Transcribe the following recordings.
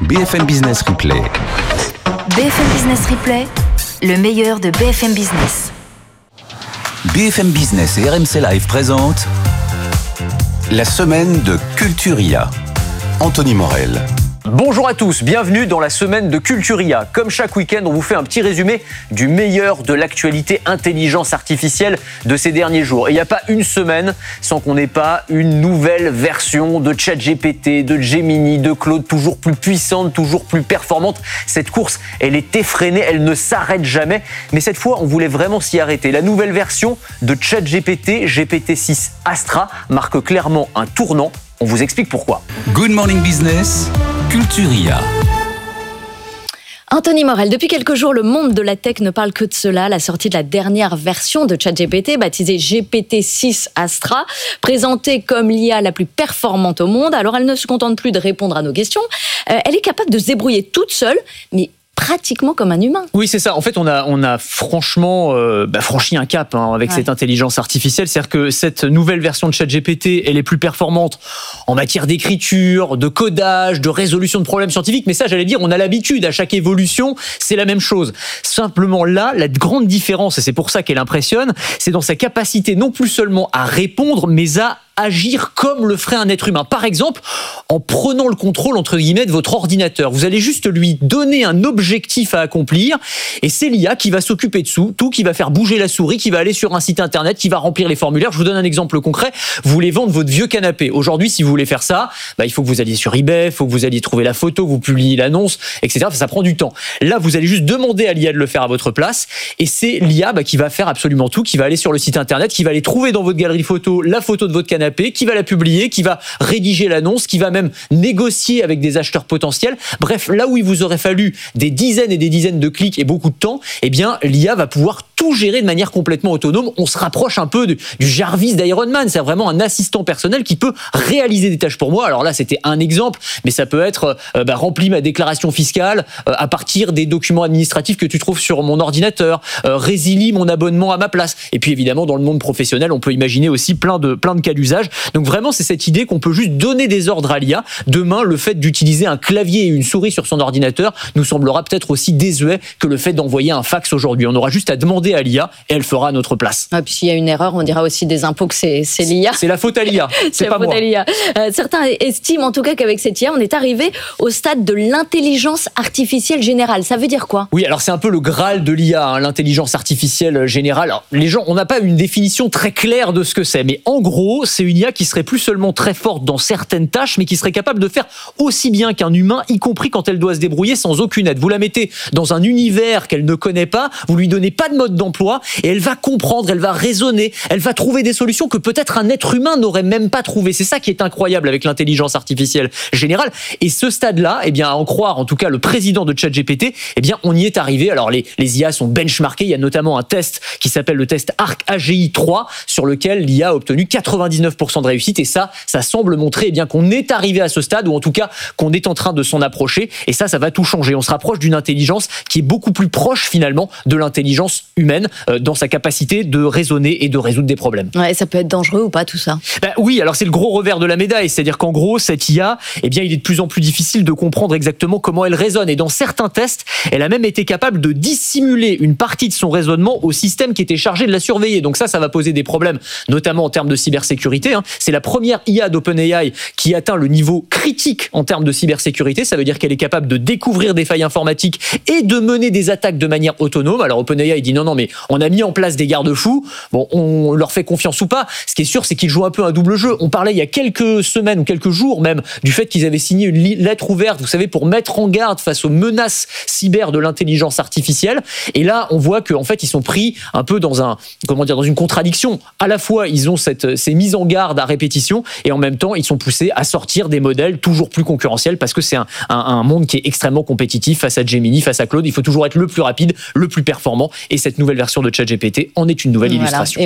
BFM Business Replay. BFM Business Replay, le meilleur de BFM Business. BFM Business et RMC Live présentent la semaine de Culturia. Anthony Morel. Bonjour à tous, bienvenue dans la semaine de Culturia. Comme chaque week-end, on vous fait un petit résumé du meilleur de l'actualité intelligence artificielle de ces derniers jours. Et il n'y a pas une semaine sans qu'on n'ait pas une nouvelle version de ChatGPT, de Gemini, de Claude, toujours plus puissante, toujours plus performante. Cette course, elle est effrénée, elle ne s'arrête jamais. Mais cette fois, on voulait vraiment s'y arrêter. La nouvelle version de ChatGPT, GPT-6 Astra, marque clairement un tournant. On vous explique pourquoi. Good Morning Business, Culturia. Anthony Morel, depuis quelques jours, le monde de la tech ne parle que de cela. La sortie de la dernière version de ChatGPT, baptisée GPT-6 Astra, présentée comme l'IA la plus performante au monde. Alors, elle ne se contente plus de répondre à nos questions. Elle est capable de se débrouiller toute seule, mais pratiquement comme un humain. Oui, c'est ça. En fait, on a franchement franchi un cap avec cette intelligence artificielle. C'est-à-dire que cette nouvelle version de ChatGPT, elle est plus performante en matière d'écriture, de codage, de résolution de problèmes scientifiques. Mais ça, j'allais dire, on a l'habitude. À chaque évolution, c'est la même chose. Simplement là, la grande différence, et c'est pour ça qu'elle impressionne, c'est dans sa capacité non plus seulement à répondre, mais à agir comme le ferait un être humain. Par exemple, en prenant le contrôle, entre guillemets, de votre ordinateur. Vous allez juste lui donner un objectif à accomplir et c'est l'IA qui va s'occuper de tout, qui va faire bouger la souris, qui va aller sur un site internet, qui va remplir les formulaires. Je vous donne un exemple concret. Vous voulez vendre votre vieux canapé. Aujourd'hui, si vous voulez faire ça, il faut que vous alliez sur eBay, il faut que vous alliez trouver la photo, vous publiez l'annonce, etc. Ça prend du temps. Là, vous allez juste demander à l'IA de le faire à votre place et c'est l'IA qui va faire absolument tout, qui va aller sur le site internet, qui va aller trouver dans votre galerie photo la photo de votre canapé, qui va la publier, qui va rédiger l'annonce, qui va même négocier avec des acheteurs potentiels. Bref, là où il vous aurait fallu des dizaines et des dizaines de clics et beaucoup de temps, eh bien, l'IA va pouvoir tout gérer de manière complètement autonome. On se rapproche un peu du Jarvis d'Iron Man. C'est vraiment un assistant personnel qui peut réaliser des tâches pour moi. Alors là, c'était un exemple, mais ça peut être remplir ma déclaration fiscale à partir des documents administratifs que tu trouves sur mon ordinateur, résilie mon abonnement à ma place. Et puis évidemment, dans le monde professionnel, on peut imaginer aussi plein de cas d'usage. Donc vraiment, c'est cette idée qu'on peut juste donner des ordres à l'IA. Demain, le fait d'utiliser un clavier et une souris sur son ordinateur nous semblera peut-être aussi désuet que le fait d'envoyer un fax aujourd'hui. On aura juste à demander à l'IA et elle fera à notre place. Ah, puis s'il y a une erreur, on dira aussi des impôts que c'est l'IA. C'est la faute à l'IA, c'est pas moi. Certains estiment en tout cas qu'avec cette IA, on est arrivé au stade de l'intelligence artificielle générale. Ça veut dire quoi ? Oui, alors c'est un peu le Graal de l'IA, l'intelligence artificielle générale. Alors, les gens, on n'a pas une définition très claire de ce que c'est, mais en gros, c'est une IA qui serait plus seulement très forte dans certaines tâches, mais qui serait capable de faire aussi bien qu'un humain, y compris quand elle doit se débrouiller sans aucune aide. Vous la mettez dans un univers qu'elle ne connaît pas, vous lui donnez pas de mode d'emploi, et elle va comprendre, elle va raisonner, elle va trouver des solutions que peut-être un être humain n'aurait même pas trouvées. C'est ça qui est incroyable avec l'intelligence artificielle générale. Et ce stade-là, à en croire en tout cas le président de ChatGPT, on y est arrivé. Alors les IA sont benchmarkées. Il y a notamment un test qui s'appelle le test ARC AGI 3 sur lequel l'IA a obtenu 99% de réussite. Et ça semble montrer qu'on est arrivé à ce stade, ou en tout cas qu'on est en train de s'en approcher. Et ça va tout changer. On se rapproche d'une intelligence qui est beaucoup plus proche finalement de l'intelligence humaine dans sa capacité de raisonner et de résoudre des problèmes. Ouais, ça peut être dangereux ou pas tout ça ? Oui, alors c'est le gros revers de la médaille. C'est-à-dire qu'en gros, cette IA, il est de plus en plus difficile de comprendre exactement comment elle raisonne. Et dans certains tests, elle a même été capable de dissimuler une partie de son raisonnement au système qui était chargé de la surveiller. Donc ça va poser des problèmes, notamment en termes de cybersécurité. C'est la première IA d'OpenAI qui atteint le niveau critique en termes de cybersécurité. Ça veut dire qu'elle est capable de découvrir des failles informatiques et de mener des attaques de manière autonome. Alors OpenAI dit non, mais on a mis en place des garde-fous. Bon, on leur fait confiance ou pas. Ce qui est sûr, c'est qu'ils jouent un peu un double jeu. On parlait il y a quelques semaines ou quelques jours même du fait qu'ils avaient signé une lettre ouverte, vous savez, pour mettre en garde face aux menaces cyber de l'intelligence artificielle. Et là, on voit qu'en fait, ils sont pris un peu dans une contradiction. À la fois, ils ont ces mises en garde à répétition et en même temps, ils sont poussés à sortir des modèles toujours plus concurrentiels parce que c'est un monde qui est extrêmement compétitif face à Gemini, face à Claude. Il faut toujours être le plus rapide, le plus performant. Et cette nouvelle version de ChatGPT en est une nouvelle illustration.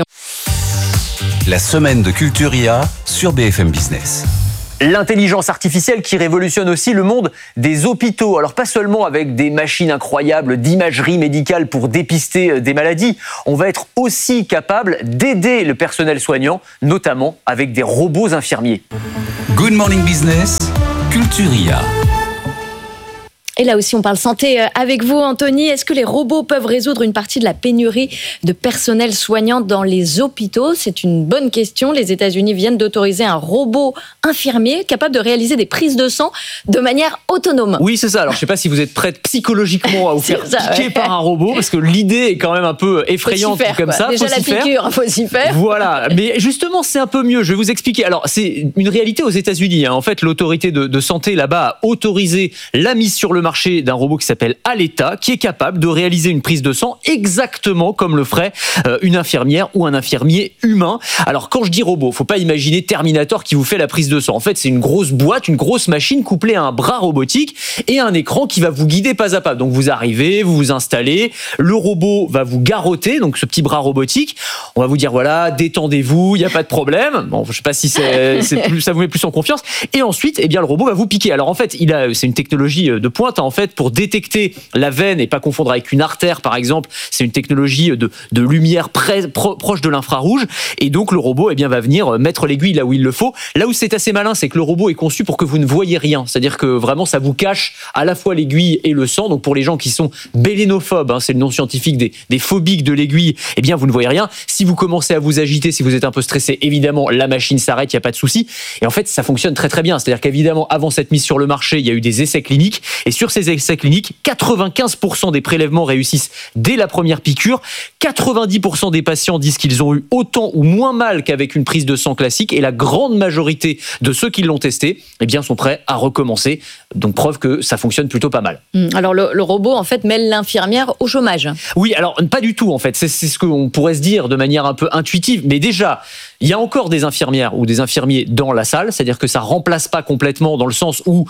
La semaine de Culturia sur BFM Business. L'intelligence artificielle qui révolutionne aussi le monde des hôpitaux. Alors pas seulement avec des machines incroyables d'imagerie médicale pour dépister des maladies, on va être aussi capable d'aider le personnel soignant, notamment avec des robots infirmiers. Good Morning Business, Culturia. Et là aussi, on parle santé avec vous, Anthony. Est-ce que les robots peuvent résoudre une partie de la pénurie de personnel soignant dans les hôpitaux ? C'est une bonne question. Les États-Unis viennent d'autoriser un robot infirmier capable de réaliser des prises de sang de manière autonome. Oui, c'est ça. Alors, je ne sais pas si vous êtes prête psychologiquement à vous faire piquer par un robot, parce que l'idée est quand même un peu effrayante comme ça. Déjà la piqûre, il faut s'y faire. Voilà. Mais justement, c'est un peu mieux. Je vais vous expliquer. Alors, c'est une réalité aux États-Unis. En fait, l'autorité de santé là-bas a autorisé la mise sur le marché d'un robot qui s'appelle Aleta, qui est capable de réaliser une prise de sang exactement comme le ferait une infirmière ou un infirmier humain. Alors, quand je dis robot, faut pas imaginer Terminator qui vous fait la prise de sang. En fait, c'est une grosse boîte, une grosse machine couplée à un bras robotique et un écran qui va vous guider pas à pas. Donc, vous arrivez, vous vous installez, le robot va vous garrotter, donc ce petit bras robotique. On va vous dire, voilà, détendez-vous, il n'y a pas de problème. Bon, je sais pas si ça vous met plus en confiance. Et ensuite, eh bien, le robot va vous piquer. Alors, en fait, c'est une technologie de pointe, en fait, pour détecter la veine et pas confondre avec une artère, par exemple. C'est une technologie de lumière proche de l'infrarouge. Et donc, le robot, eh bien, va venir mettre l'aiguille là où il le faut. Là où c'est assez malin, c'est que le robot est conçu pour que vous ne voyez rien. C'est-à-dire que vraiment, ça vous cache à la fois l'aiguille et le sang. Donc, pour les gens qui sont bélénophobes, c'est le nom scientifique des phobiques de l'aiguille, eh bien, vous ne voyez rien. Si vous commencez à vous agiter, si vous êtes un peu stressé, évidemment, la machine s'arrête, il n'y a pas de souci. Et en fait, ça fonctionne très très bien. C'est-à-dire qu'évidemment, avant cette mise sur le marché, il y a eu des essais cliniques. Et sur ces essais cliniques, 95% des prélèvements réussissent dès la première piqûre. 90% des patients disent qu'ils ont eu autant ou moins mal qu'avec une prise de sang classique. Et la grande majorité de ceux qui l'ont testé, eh bien, sont prêts à recommencer. Donc, preuve que ça fonctionne plutôt pas mal. Alors, le robot, en fait, mêle l'infirmière au chômage. Oui, alors, pas du tout, en fait. C'est ce qu'on pourrait se dire de manière un peu intuitive. Mais déjà, il y a encore des infirmières ou des infirmiers dans la salle. C'est-à-dire que ça remplace pas complètement dans le sens où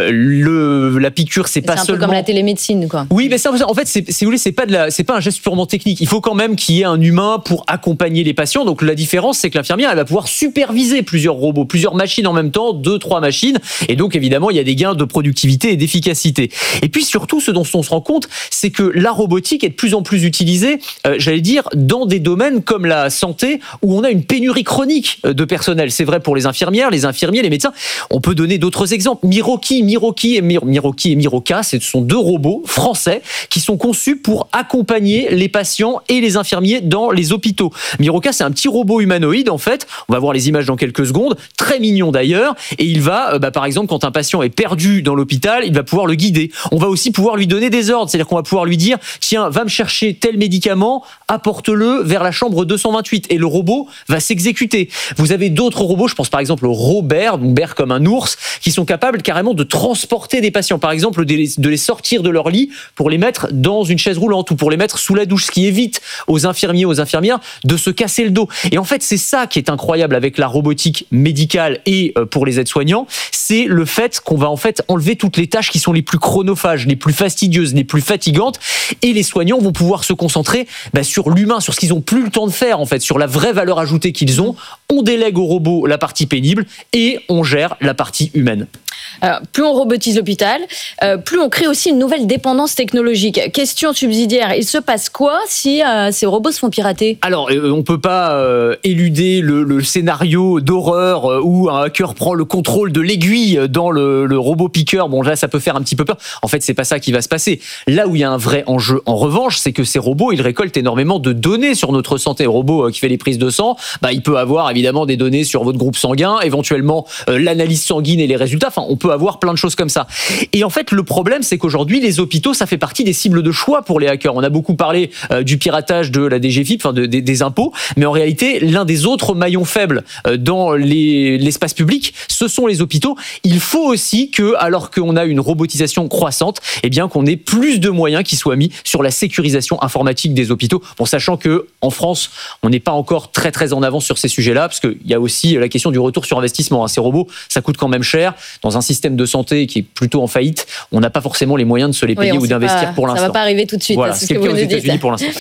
la piqûre, c'est pas seulement... C'est un peu comme la télémédecine, quoi. Oui, mais ça, en fait, si vous voulez, c'est pas un geste purement technique. Il faut quand même qu'il y ait un humain pour accompagner les patients. Donc, la différence, c'est que l'infirmière, elle va pouvoir superviser plusieurs robots, plusieurs machines en même temps, 2-3 machines. Et donc, évidemment, il y a des gains de productivité et d'efficacité. Et puis, surtout, ce dont on se rend compte, c'est que la robotique est de plus en plus utilisée, j'allais dire, dans des domaines comme la santé, où on a une pénurie chronique de personnel. C'est vrai pour les infirmières, les infirmiers, les médecins. On peut donner d'autres exemples. Miroki et Miroka, ce sont deux robots français qui sont conçus pour accompagner les patients et les infirmiers dans les hôpitaux. Miroka, c'est un petit robot humanoïde, en fait. On va voir les images dans quelques secondes. Très mignon d'ailleurs. Et il va, par exemple, quand un patient est perdu dans l'hôpital, il va pouvoir le guider. On va aussi pouvoir lui donner des ordres. C'est-à-dire qu'on va pouvoir lui dire, tiens, va me chercher tel médicament, apporte-le vers la chambre 228. Et le robot va s'exécuter. Vous avez d'autres robots, je pense par exemple au Robert, donc Bear comme un ours, qui sont capables carrément de transporter des patients. Par exemple, de les sortir de leur lit pour les mettre dans une chaise roulante ou pour les mettre sous la douche, ce qui évite aux infirmiers, aux infirmières de se casser le dos. Et en fait, c'est ça qui est incroyable avec la robotique médicale et pour les aides-soignants, c'est le fait qu'on va en fait enlever toutes les tâches qui sont les plus chronophages, les plus fastidieuses, les plus fatigantes, et les soignants vont pouvoir se concentrer sur l'humain, sur ce qu'ils ont plus le temps de faire en fait, sur la vraie valeur ajoutée qu'ils ont. On délègue au robot la partie pénible et on gère la partie humaine. Alors, plus on robotise l'hôpital, plus on crée aussi une nouvelle dépendance technologique. Question subsidiaire, il se passe quoi si ces robots se font pirater ? Alors, on ne peut pas éluder le scénario d'horreur où un hacker prend le contrôle de l'aiguille dans le robot piqueur. Bon, là, ça peut faire un petit peu peur. En fait, c'est pas ça qui va se passer. Là où il y a un vrai enjeu, en revanche, c'est que ces robots, ils récoltent énormément de données sur notre santé. Le robot qui fait les prises de sang, il peut avoir évidemment des données sur votre groupe sanguin, éventuellement l'analyse sanguine et les résultats. Enfin, on peut avoir plein de choses comme ça. Et en fait, le problème, c'est qu'aujourd'hui, les hôpitaux, ça fait partie des cibles de choix pour les hackers. On a beaucoup parlé du piratage de la DGFiP, des impôts, mais en réalité, l'un des autres maillons faibles dans l'espace public, ce sont les hôpitaux. Il faut aussi que, alors qu'on a une robotisation croissante, eh bien, qu'on ait plus de moyens qui soient mis sur la sécurisation informatique des hôpitaux. Bon, sachant que en France, on n'est pas encore très très en avance sur ces sujets-là, parce qu'il y a aussi la question du retour sur investissement. Ces robots, ça coûte quand même cher. Dans un système de santé qui est plutôt en faillite, on n'a pas forcément les moyens de se les payer ou d'investir pour l'instant. Ça ne va pas arriver tout de suite. Voilà, c'est ce que vous nous dites pour l'instant.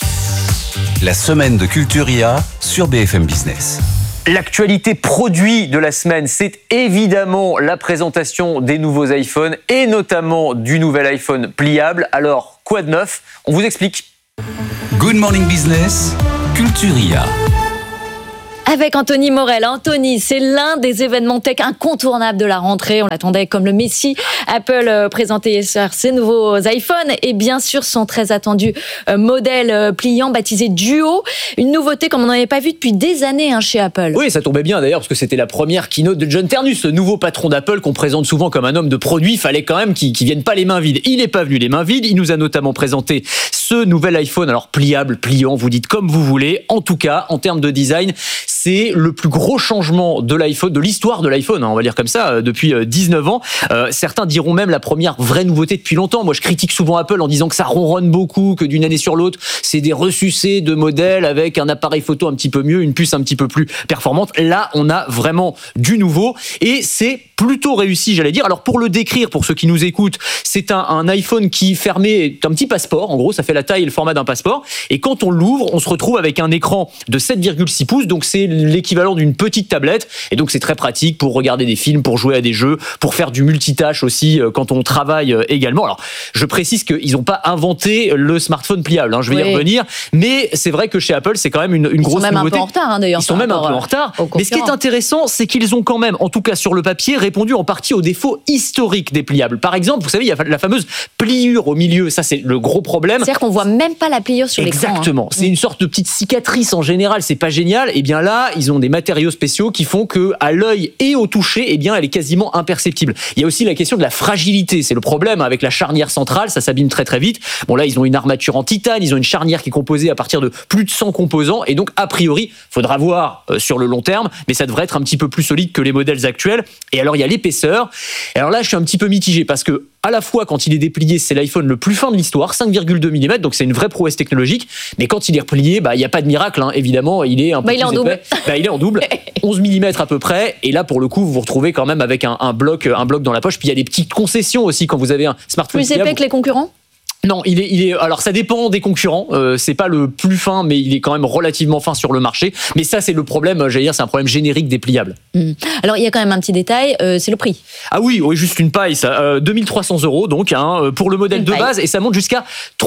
La semaine de Culture IA sur BFM Business. L'actualité produit de la semaine, c'est évidemment la présentation des nouveaux iPhones et notamment du nouvel iPhone pliable. Alors, quoi de neuf ? On vous explique. Good Morning Business, Culture IA. Avec Anthony Morel. Anthony, c'est l'un des événements tech incontournables de la rentrée. On l'attendait comme le Messi. Apple présentait hier ses nouveaux iPhones et bien sûr son très attendu modèle pliant baptisé Duo. Une nouveauté comme on n'en avait pas vu depuis des années chez Apple. Oui, ça tombait bien d'ailleurs parce que c'était la première keynote de John Ternus, le nouveau patron d'Apple qu'on présente souvent comme un homme de produit. Il fallait quand même qu'il vienne pas les mains vides. Il n'est pas venu les mains vides. Il nous a notamment présenté ce nouvel iPhone, alors pliable, pliant, vous dites comme vous voulez. En tout cas, en termes de design, c'est le plus gros changement de l'iPhone, de l'histoire de l'iPhone, on va dire comme ça, depuis 19 ans. Certains diront même la première vraie nouveauté depuis longtemps. Moi, je critique souvent Apple en disant que ça ronronne beaucoup, que d'une année sur l'autre, c'est des ressucés de modèles avec un appareil photo un petit peu mieux, une puce un petit peu plus performante. Là, on a vraiment du nouveau et c'est plutôt réussi, j'allais dire. Alors, pour le décrire, pour ceux qui nous écoutent, c'est un iPhone qui fermé est un petit passeport. En gros, ça fait la taille et le format d'un passeport. Et quand on l'ouvre, on se retrouve avec un écran de 7,6 pouces. Donc, c'est l'équivalent d'une petite tablette. Et donc, c'est très pratique pour regarder des films, pour jouer à des jeux, pour faire du multitâche aussi quand on travaille également. Alors, je précise qu'ils n'ont pas inventé le smartphone pliable. Je vais y revenir. Mais c'est vrai que chez Apple, c'est quand même une grosse nouveauté. Ils sont même un peu en retard, d'ailleurs. Ils sont même un peu en retard. Mais ce qui est intéressant, c'est qu'ils ont quand même, en tout cas sur le papier, répondu en partie aux défauts historiques des pliables. Par exemple, vous savez, il y a la fameuse pliure au milieu. Ça, c'est le gros problème. C'est-à-dire qu'on voit même pas la pliure sur l'écran. Exactement. C'est une sorte de petite cicatrice en général. C'est pas génial. Et bien là, ils ont des matériaux spéciaux qui font que, à l'œil et au toucher, eh bien, elle est quasiment imperceptible. Il y a aussi la question de la fragilité. C'est le problème avec la charnière centrale. Ça s'abîme très très vite. Bon, là, ils ont une armature en titane. Ils ont une charnière qui est composée à partir de plus de 100 composants. Et donc, a priori, faudra voir sur le long terme, mais ça devrait être un petit peu plus solide que les modèles actuels. Et alors, il y a l'épaisseur. Et alors là, je suis un petit peu mitigé parce que, à la fois, quand il est déplié, c'est l'iPhone le plus fin de l'histoire, 5,2 mm, donc c'est une vraie prouesse technologique. Mais quand il est replié, il n'y a pas de miracle, évidemment, il est un peu plus épais. Il est en double, 11 mm à peu près. Et là, pour le coup, vous vous retrouvez quand même avec un bloc dans la poche. Puis il y a des petites concessions aussi quand vous avez un smartphone. Plus épais que les concurrents ? Non, il est. Alors, ça dépend des concurrents. C'est pas le plus fin, mais il est quand même relativement fin sur le marché. Mais ça, c'est le problème. J'allais dire, c'est un problème générique des pliables. Alors, il y a quand même un petit détail. C'est le prix. Ah oui, juste une paille, ça. 2300 € donc pour le modèle de base, et ça monte jusqu'à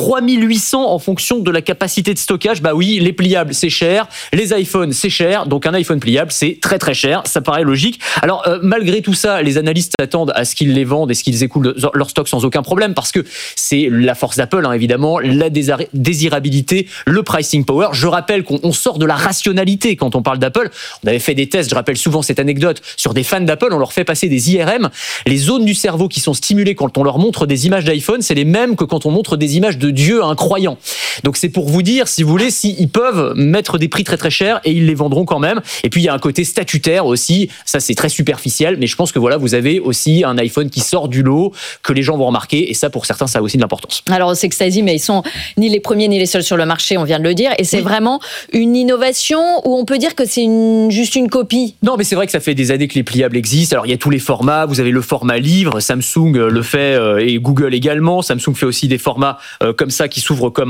3800 en fonction de la capacité de stockage. Bah oui, les pliables, c'est cher. Les iPhones, c'est cher. Donc un iPhone pliable, c'est très très cher. Ça paraît logique. Alors malgré tout ça, les analystes s'attendent à ce qu'ils les vendent et ce qu'ils écoulent leur stock sans aucun problème, parce que c'est la force d'Apple, évidemment, la désirabilité, le pricing power. Je rappelle qu'on sort de la rationalité quand on parle d'Apple. On avait fait des tests, je rappelle souvent cette anecdote, sur des fans d'Apple, on leur fait passer des IRM. Les zones du cerveau qui sont stimulées quand on leur montre des images d'iPhone, c'est les mêmes que quand on montre des images de Dieu à un croyant. Donc c'est pour vous dire, si vous voulez, s'ils peuvent mettre des prix très très chers, et ils les vendront quand même. Et puis il y a un côté statutaire aussi, ça c'est très superficiel, mais je pense que voilà, vous avez aussi un iPhone qui sort du lot, que les gens vont remarquer, et ça pour certains, ça a aussi de l'importance. Alors, c'est Xtasy, mais ils sont ni les premiers ni les seuls sur le marché, on vient de le dire. Et c'est vraiment une innovation où on peut dire que c'est juste une copie. Non, mais c'est vrai que ça fait des années que les pliables existent. Alors, il y a tous les formats. Vous avez le format livre. Samsung le fait et Google également. Samsung fait aussi des formats comme ça qui s'ouvrent comme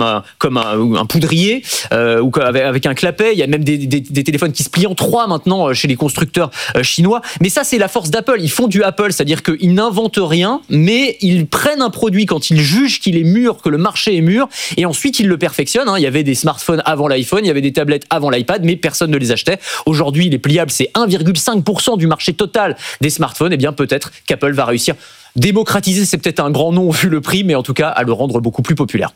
un poudrier ou avec un clapet. Il y a même des téléphones qui se plient en 3 maintenant chez les constructeurs chinois. Mais ça, c'est la force d'Apple. Ils font du Apple, c'est-à-dire qu'ils n'inventent rien, mais ils prennent un produit quand ils jugent qu'il est mûr, que le marché est mûr, et ensuite ils le perfectionnent. Il y avait des smartphones avant l'iPhone, il y avait des tablettes avant l'iPad, mais personne ne les achetait. Aujourd'hui, les pliables, c'est 1,5% du marché total des smartphones. Et bien peut-être qu'Apple va réussir. Démocratiser, c'est peut-être un grand nom vu le prix, mais en tout cas à le rendre beaucoup plus populaire.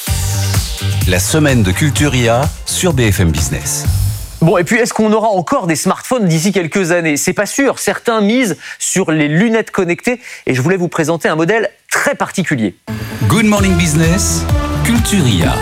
La semaine de Culture IA sur BFM Business. Bon, et puis est-ce qu'on aura encore des smartphones d'ici quelques années ? C'est pas sûr. Certains misent sur les lunettes connectées, et je voulais vous présenter un modèle très particulier. Good Morning Business, Culture IA.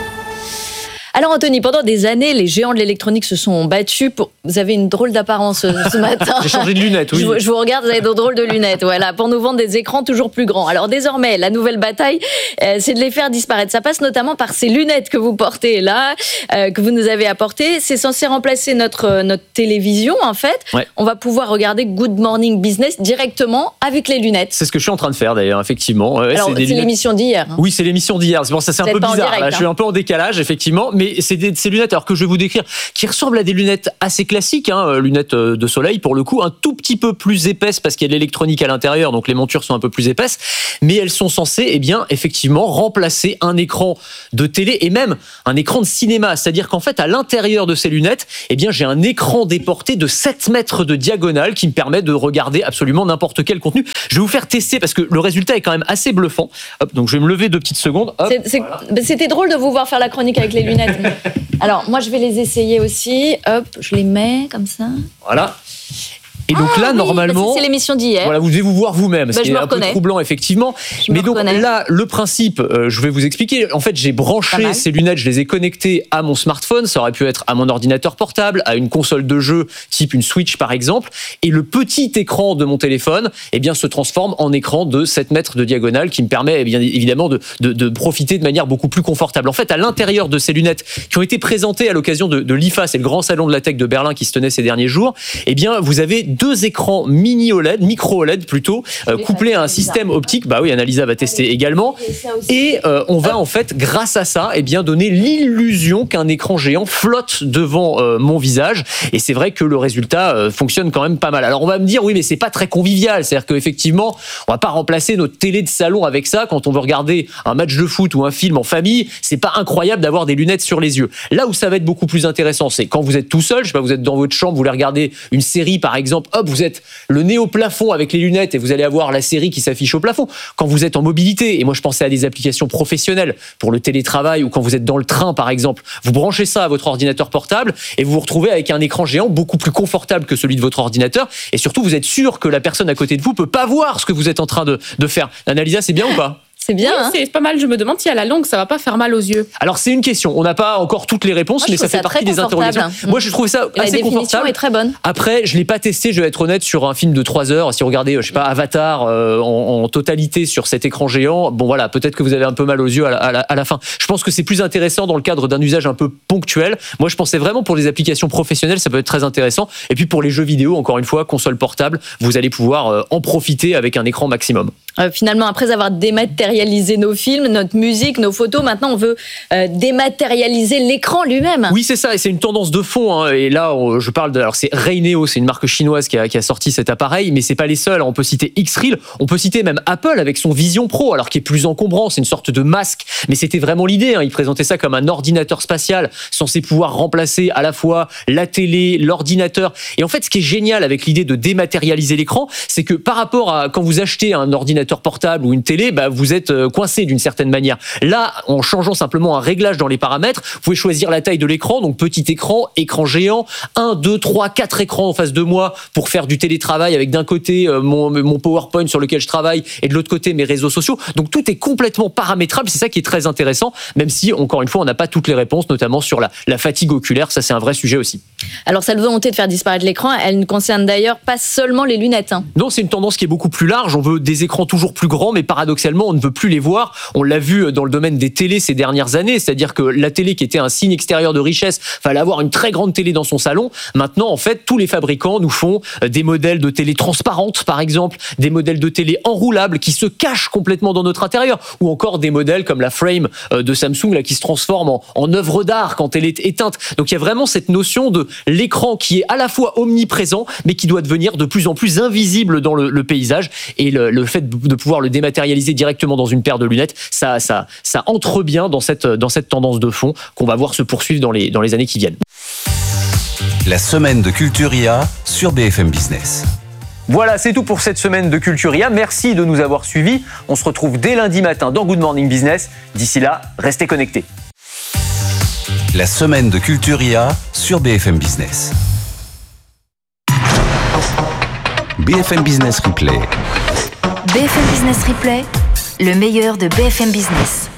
Alors Anthony, pendant des années, les géants de l'électronique se sont battus pour... Vous avez une drôle d'apparence ce matin. J'ai changé de lunettes, oui. Je vous regarde, vous avez de drôles de lunettes, voilà, pour nous vendre des écrans toujours plus grands. Alors désormais, la nouvelle bataille, c'est de les faire disparaître. Ça passe notamment par ces lunettes que vous portez là, que vous nous avez apportées. C'est censé remplacer notre télévision, en fait. Ouais. On va pouvoir regarder Good Morning Business directement avec les lunettes. C'est ce que je suis en train de faire d'ailleurs, effectivement. Alors, c'est l'émission d'hier. Oui, c'est l'émission d'hier. C'est bon, ça c'est un peu bizarre. Là, je suis un peu en décalage, effectivement. Mais mais c'est ces lunettes, alors que je vais vous décrire, qui ressemblent à des lunettes assez classiques, lunettes de soleil pour le coup, un tout petit peu plus épaisses parce qu'il y a de l'électronique à l'intérieur, donc les montures sont un peu plus épaisses, mais elles sont censées, effectivement, remplacer un écran de télé et même un écran de cinéma. C'est-à-dire qu'en fait, à l'intérieur de ces lunettes, j'ai un écran déporté de 7 mètres de diagonale qui me permet de regarder absolument n'importe quel contenu. Je vais vous faire tester parce que le résultat est quand même assez bluffant. Hop, donc je vais me lever 2 petites secondes. Hop, C'était drôle de vous voir faire la chronique avec les lunettes. Alors, moi, je vais les essayer aussi. Hop, je les mets comme ça. Voilà. Et donc là, normalement, c'est l'émission d'hier. Voilà, vous devez vous voir vous-même, ce qui est un peu troublant, effectivement. Mais donc là, le principe, je vais vous expliquer. En fait, j'ai branché ces lunettes, je les ai connectées à mon smartphone. Ça aurait pu être à mon ordinateur portable, à une console de jeu, type une Switch par exemple. Et le petit écran de mon téléphone, se transforme en écran de 7 mètres de diagonale, qui me permet bien évidemment de profiter de manière beaucoup plus confortable. En fait, à l'intérieur de ces lunettes, qui ont été présentées à l'occasion de l'IFA, c'est le grand salon de la tech de Berlin qui se tenait ces derniers jours. Vous avez 2 écrans mini OLED, micro OLED plutôt, couplés à un système optique. Bah oui, Annalisa va tester également. Et on va en fait, grâce à ça, donner l'illusion qu'un écran géant flotte devant mon visage. Et c'est vrai que le résultat fonctionne quand même pas mal. Alors on va me dire, oui, mais c'est pas très convivial. C'est-à-dire qu'effectivement, on va pas remplacer notre télé de salon avec ça quand on veut regarder un match de foot ou un film en famille. C'est pas incroyable d'avoir des lunettes sur les yeux. Là où ça va être beaucoup plus intéressant, c'est quand vous êtes tout seul, je sais pas, vous êtes dans votre chambre, vous voulez regarder une série par exemple, hop, vous êtes le nez au plafond avec les lunettes et vous allez avoir la série qui s'affiche au plafond. Quand vous êtes en mobilité, et moi je pensais à des applications professionnelles pour le télétravail ou quand vous êtes dans le train par exemple, vous branchez ça à votre ordinateur portable et vous vous retrouvez avec un écran géant beaucoup plus confortable que celui de votre ordinateur et surtout vous êtes sûr que la personne à côté de vous peut pas voir ce que vous êtes en train de faire. Annalisa, c'est bien ou pas ? C'est bien. Oui, c'est pas mal. Je me demande si à la longue, ça va pas faire mal aux yeux. Alors, c'est une question. On n'a pas encore toutes les réponses, mais ça fait partie des interrogations. Moi, je trouve ça assez confortable. La définition est très bonne. Après, je l'ai pas testé, je vais être honnête, sur un film de 3 heures. Si vous regardez, je sais pas, Avatar en totalité sur cet écran géant, bon voilà, peut-être que vous avez un peu mal aux yeux à la fin. Je pense que c'est plus intéressant dans le cadre d'un usage un peu ponctuel. Moi, je pensais vraiment pour les applications professionnelles, ça peut être très intéressant. Et puis pour les jeux vidéo, encore une fois, console portable, vous allez pouvoir en profiter avec un écran maximum. Finalement, après avoir dématérialisé nos films, notre musique, nos photos, maintenant on veut dématérialiser l'écran lui-même. Oui, c'est ça, et c'est une tendance de fond. Et là, je parle alors c'est Rayneo, c'est une marque chinoise qui a sorti cet appareil, mais c'est pas les seuls. On peut citer X-Reel, on peut citer même Apple avec son Vision Pro, alors qui est plus encombrant, c'est une sorte de masque, mais c'était vraiment l'idée. Ils présentaient ça comme un ordinateur spatial censé pouvoir remplacer à la fois la télé, l'ordinateur. Et en fait, ce qui est génial avec l'idée de dématérialiser l'écran, c'est que par rapport à quand vous achetez un ordinateur portable ou une télé, vous êtes coincé d'une certaine manière. Là, en changeant simplement un réglage dans les paramètres, vous pouvez choisir la taille de l'écran, donc petit écran, écran géant, 1, 2, 3, 4 écrans en face de moi pour faire du télétravail avec d'un côté mon PowerPoint sur lequel je travaille et de l'autre côté mes réseaux sociaux. Donc tout est complètement paramétrable, c'est ça qui est très intéressant, même si, encore une fois, on n'a pas toutes les réponses, notamment sur la fatigue oculaire, ça c'est un vrai sujet aussi. Alors cette volonté de faire disparaître l'écran, elle ne concerne d'ailleurs pas seulement les lunettes. Non, c'est une tendance qui est beaucoup plus large, on veut des écrans toujours plus grands, mais paradoxalement, on ne veut plus les voir. On l'a vu dans le domaine des télés ces dernières années, c'est-à-dire que la télé qui était un signe extérieur de richesse, fallait avoir une très grande télé dans son salon. Maintenant, en fait, tous les fabricants nous font des modèles de télé transparentes, par exemple, des modèles de télé enroulables qui se cachent complètement dans notre intérieur, ou encore des modèles comme la Frame de Samsung là, qui se transforme en œuvre d'art quand elle est éteinte. Donc il y a vraiment cette notion de l'écran qui est à la fois omniprésent, mais qui doit devenir de plus en plus invisible dans le paysage. Et le fait de pouvoir le dématérialiser directement dans une paire de lunettes, ça entre bien dans cette tendance de fond qu'on va voir se poursuivre dans les années qui viennent. La semaine de Culturia sur BFM Business. Voilà, c'est tout pour cette semaine de Culturia. Merci de nous avoir suivis. On se retrouve dès lundi matin dans Good Morning Business. D'ici là, restez connectés. La semaine de Culturia sur BFM Business. BFM Business Replay. BFM Business Replay, le meilleur de BFM Business.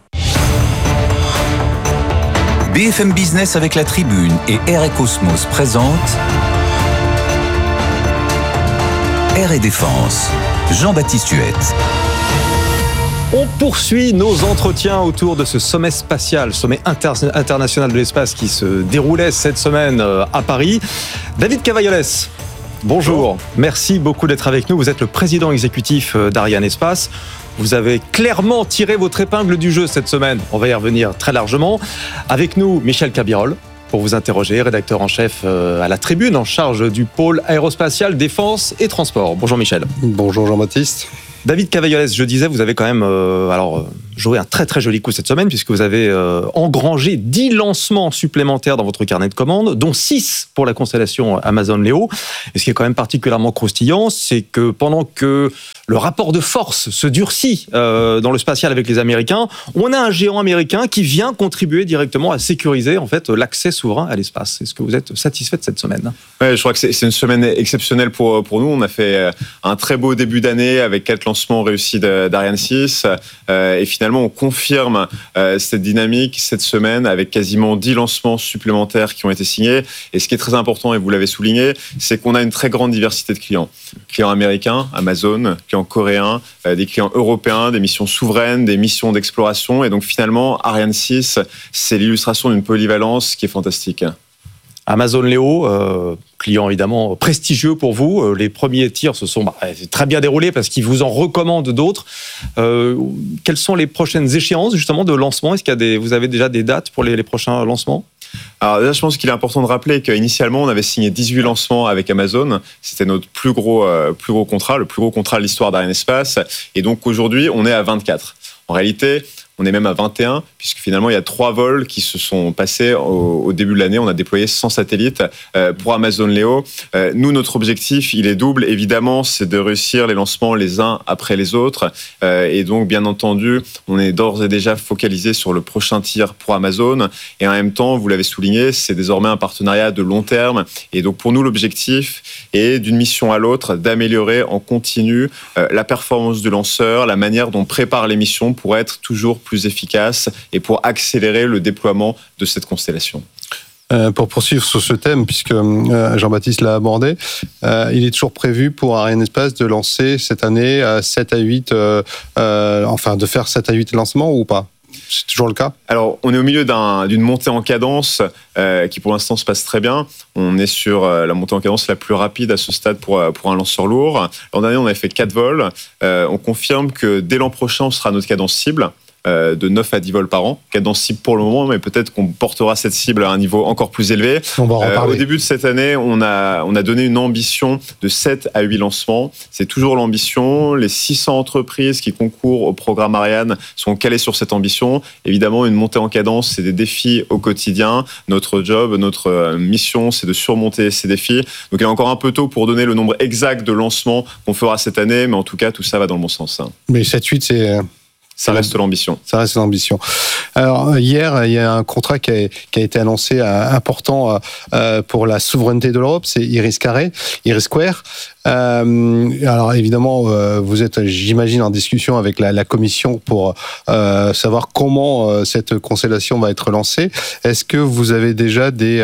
BFM Business avec la Tribune et Air et Cosmos présente Air et Défense. Jean-Baptiste Huette. On poursuit nos entretiens autour de ce sommet spatial, sommet international de l'espace qui se déroulait cette semaine à Paris. David Cavaillolès Bonjour. Merci beaucoup d'être avec nous. Vous êtes le président exécutif d'Arianespace. Vous avez clairement tiré votre épingle du jeu cette semaine. On va y revenir très largement. Avec nous, Michel Cabirol, pour vous interroger, rédacteur en chef à La Tribune, en charge du pôle aérospatial, défense et transport. Bonjour Michel. Bonjour Jean-Baptiste. David Cavaillolès, je disais, vous avez quand même joué un très très joli coup cette semaine puisque vous avez engrangé 10 lancements supplémentaires dans votre carnet de commandes, dont 6 pour la constellation Amazon Leo. Et ce qui est quand même particulièrement croustillant, c'est que pendant que le rapport de force se durcit dans le spatial avec les Américains, on a un géant américain qui vient contribuer directement à sécuriser en fait l'accès souverain à l'espace. Est-ce que vous êtes satisfait de cette semaine ? Ouais, je crois que c'est une semaine exceptionnelle pour nous. On a fait un très beau début d'année avec 4 lancements réussis d'Ariane 6 et finalement on confirme cette dynamique cette semaine avec quasiment 10 lancements supplémentaires qui ont été signés. Et ce qui est très important, et vous l'avez souligné, c'est qu'on a une très grande diversité de clients. Clients américains, Amazon, clients coréens, des clients européens, des missions souveraines, des missions d'exploration. Et donc finalement, Ariane 6, c'est l'illustration d'une polyvalence qui est fantastique. Amazon Leo, client évidemment prestigieux pour vous. Les premiers tirs se sont très bien déroulés parce qu'ils vous en recommandent d'autres. Quelles sont les prochaines échéances justement de lancement ? Est-ce qu'il y a vous avez déjà des dates pour les prochains lancements ? Alors déjà, je pense qu'il est important de rappeler qu'initialement, on avait signé 18 lancements avec Amazon. C'était notre plus gros contrat, le plus gros contrat de l'histoire d'Arianespace. Et donc aujourd'hui, on est à 24. En réalité, on est même à 21, puisque finalement, il y a 3 vols qui se sont passés au début de l'année. On a déployé 100 satellites pour Amazon Leo. Nous, notre objectif, il est double. Évidemment, c'est de réussir les lancements les uns après les autres. Et donc, bien entendu, on est d'ores et déjà focalisé sur le prochain tir pour Amazon. Et en même temps, vous l'avez souligné, c'est désormais un partenariat de long terme. Et donc, pour nous, l'objectif est, d'une mission à l'autre, d'améliorer en continu la performance du lanceur, la manière dont on prépare les missions pour être toujours plus efficace et pour accélérer le déploiement de cette constellation. Pour poursuivre sur ce thème, puisque Jean-Baptiste l'a abordé, il est toujours prévu pour Arianespace de lancer cette année 7 à 8, de faire 7 à 8 lancements ou pas ? C'est toujours le cas ? Alors, on est au milieu d'une montée en cadence qui, pour l'instant, se passe très bien. On est sur la montée en cadence la plus rapide à ce stade pour un lanceur lourd. L'an dernier, on avait fait 4 vols. On confirme que dès l'an prochain, on sera à notre cadence cible de 9 à 10 vols par an. Cadence cible pour le moment, mais peut-être qu'on portera cette cible à un niveau encore plus élevé. On va en reparler. Au début de cette année, on a donné une ambition de 7 à 8 lancements. C'est toujours l'ambition. Les 600 entreprises qui concourent au programme Ariane sont calées sur cette ambition. Évidemment, une montée en cadence, c'est des défis au quotidien. Notre job, notre mission, c'est de surmonter ces défis. Donc, il est encore un peu tôt pour donner le nombre exact de lancements qu'on fera cette année, mais en tout cas, tout ça va dans le bon sens. Mais 7-8, ça reste l'ambition. Ça reste l'ambition. Alors, hier, il y a un contrat qui a été annoncé important pour la souveraineté de l'Europe, c'est Iris Square. Alors, évidemment, vous êtes, j'imagine, en discussion avec la Commission pour savoir comment cette constellation va être lancée. Est-ce que vous avez déjà des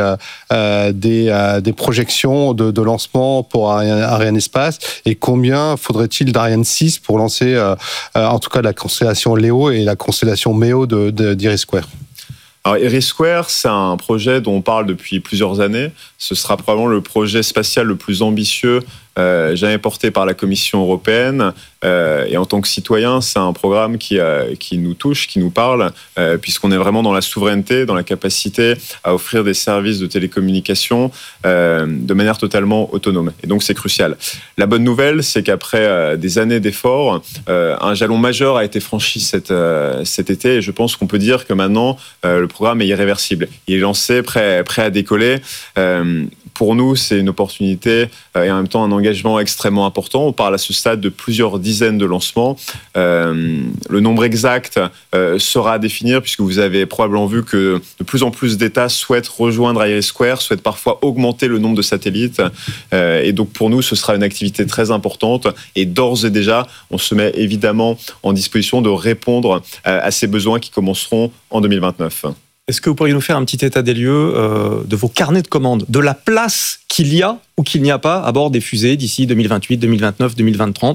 projections de lancement pour Arianespace et combien faudrait-il d'Ariane 6 pour lancer, en tout cas, la constellation Léo et la constellation Méo d'Iris Square? Alors, Iris Square, c'est un projet dont on parle depuis plusieurs années. Ce sera probablement le projet spatial le plus ambitieux jamais porté par la Commission européenne. Et en tant que citoyen, c'est un programme qui nous touche, qui nous parle, puisqu'on est vraiment dans la souveraineté, dans la capacité à offrir des services de télécommunication de manière totalement autonome. Et donc, c'est crucial. La bonne nouvelle, c'est qu'après des années d'efforts, un jalon majeur a été franchi cet été. Et je pense qu'on peut dire que maintenant, le programme est irréversible. Il est lancé, prêt à décoller. Pour nous, c'est une opportunité et en même temps un engagement extrêmement important. On parle à ce stade de plusieurs dizaines de lancements. Le nombre exact sera à définir puisque vous avez probablement vu que de plus en plus d'États souhaitent rejoindre Iris Square, souhaitent parfois augmenter le nombre de satellites. Et donc pour nous, ce sera une activité très importante. Et d'ores et déjà, on se met évidemment en disposition de répondre à ces besoins qui commenceront en 2029. Est-ce que vous pourriez nous faire un petit état des lieux de vos carnets de commandes, de la place qu'il y a ou qu'il n'y a pas à bord des fusées d'ici 2028, 2029, 2030 ?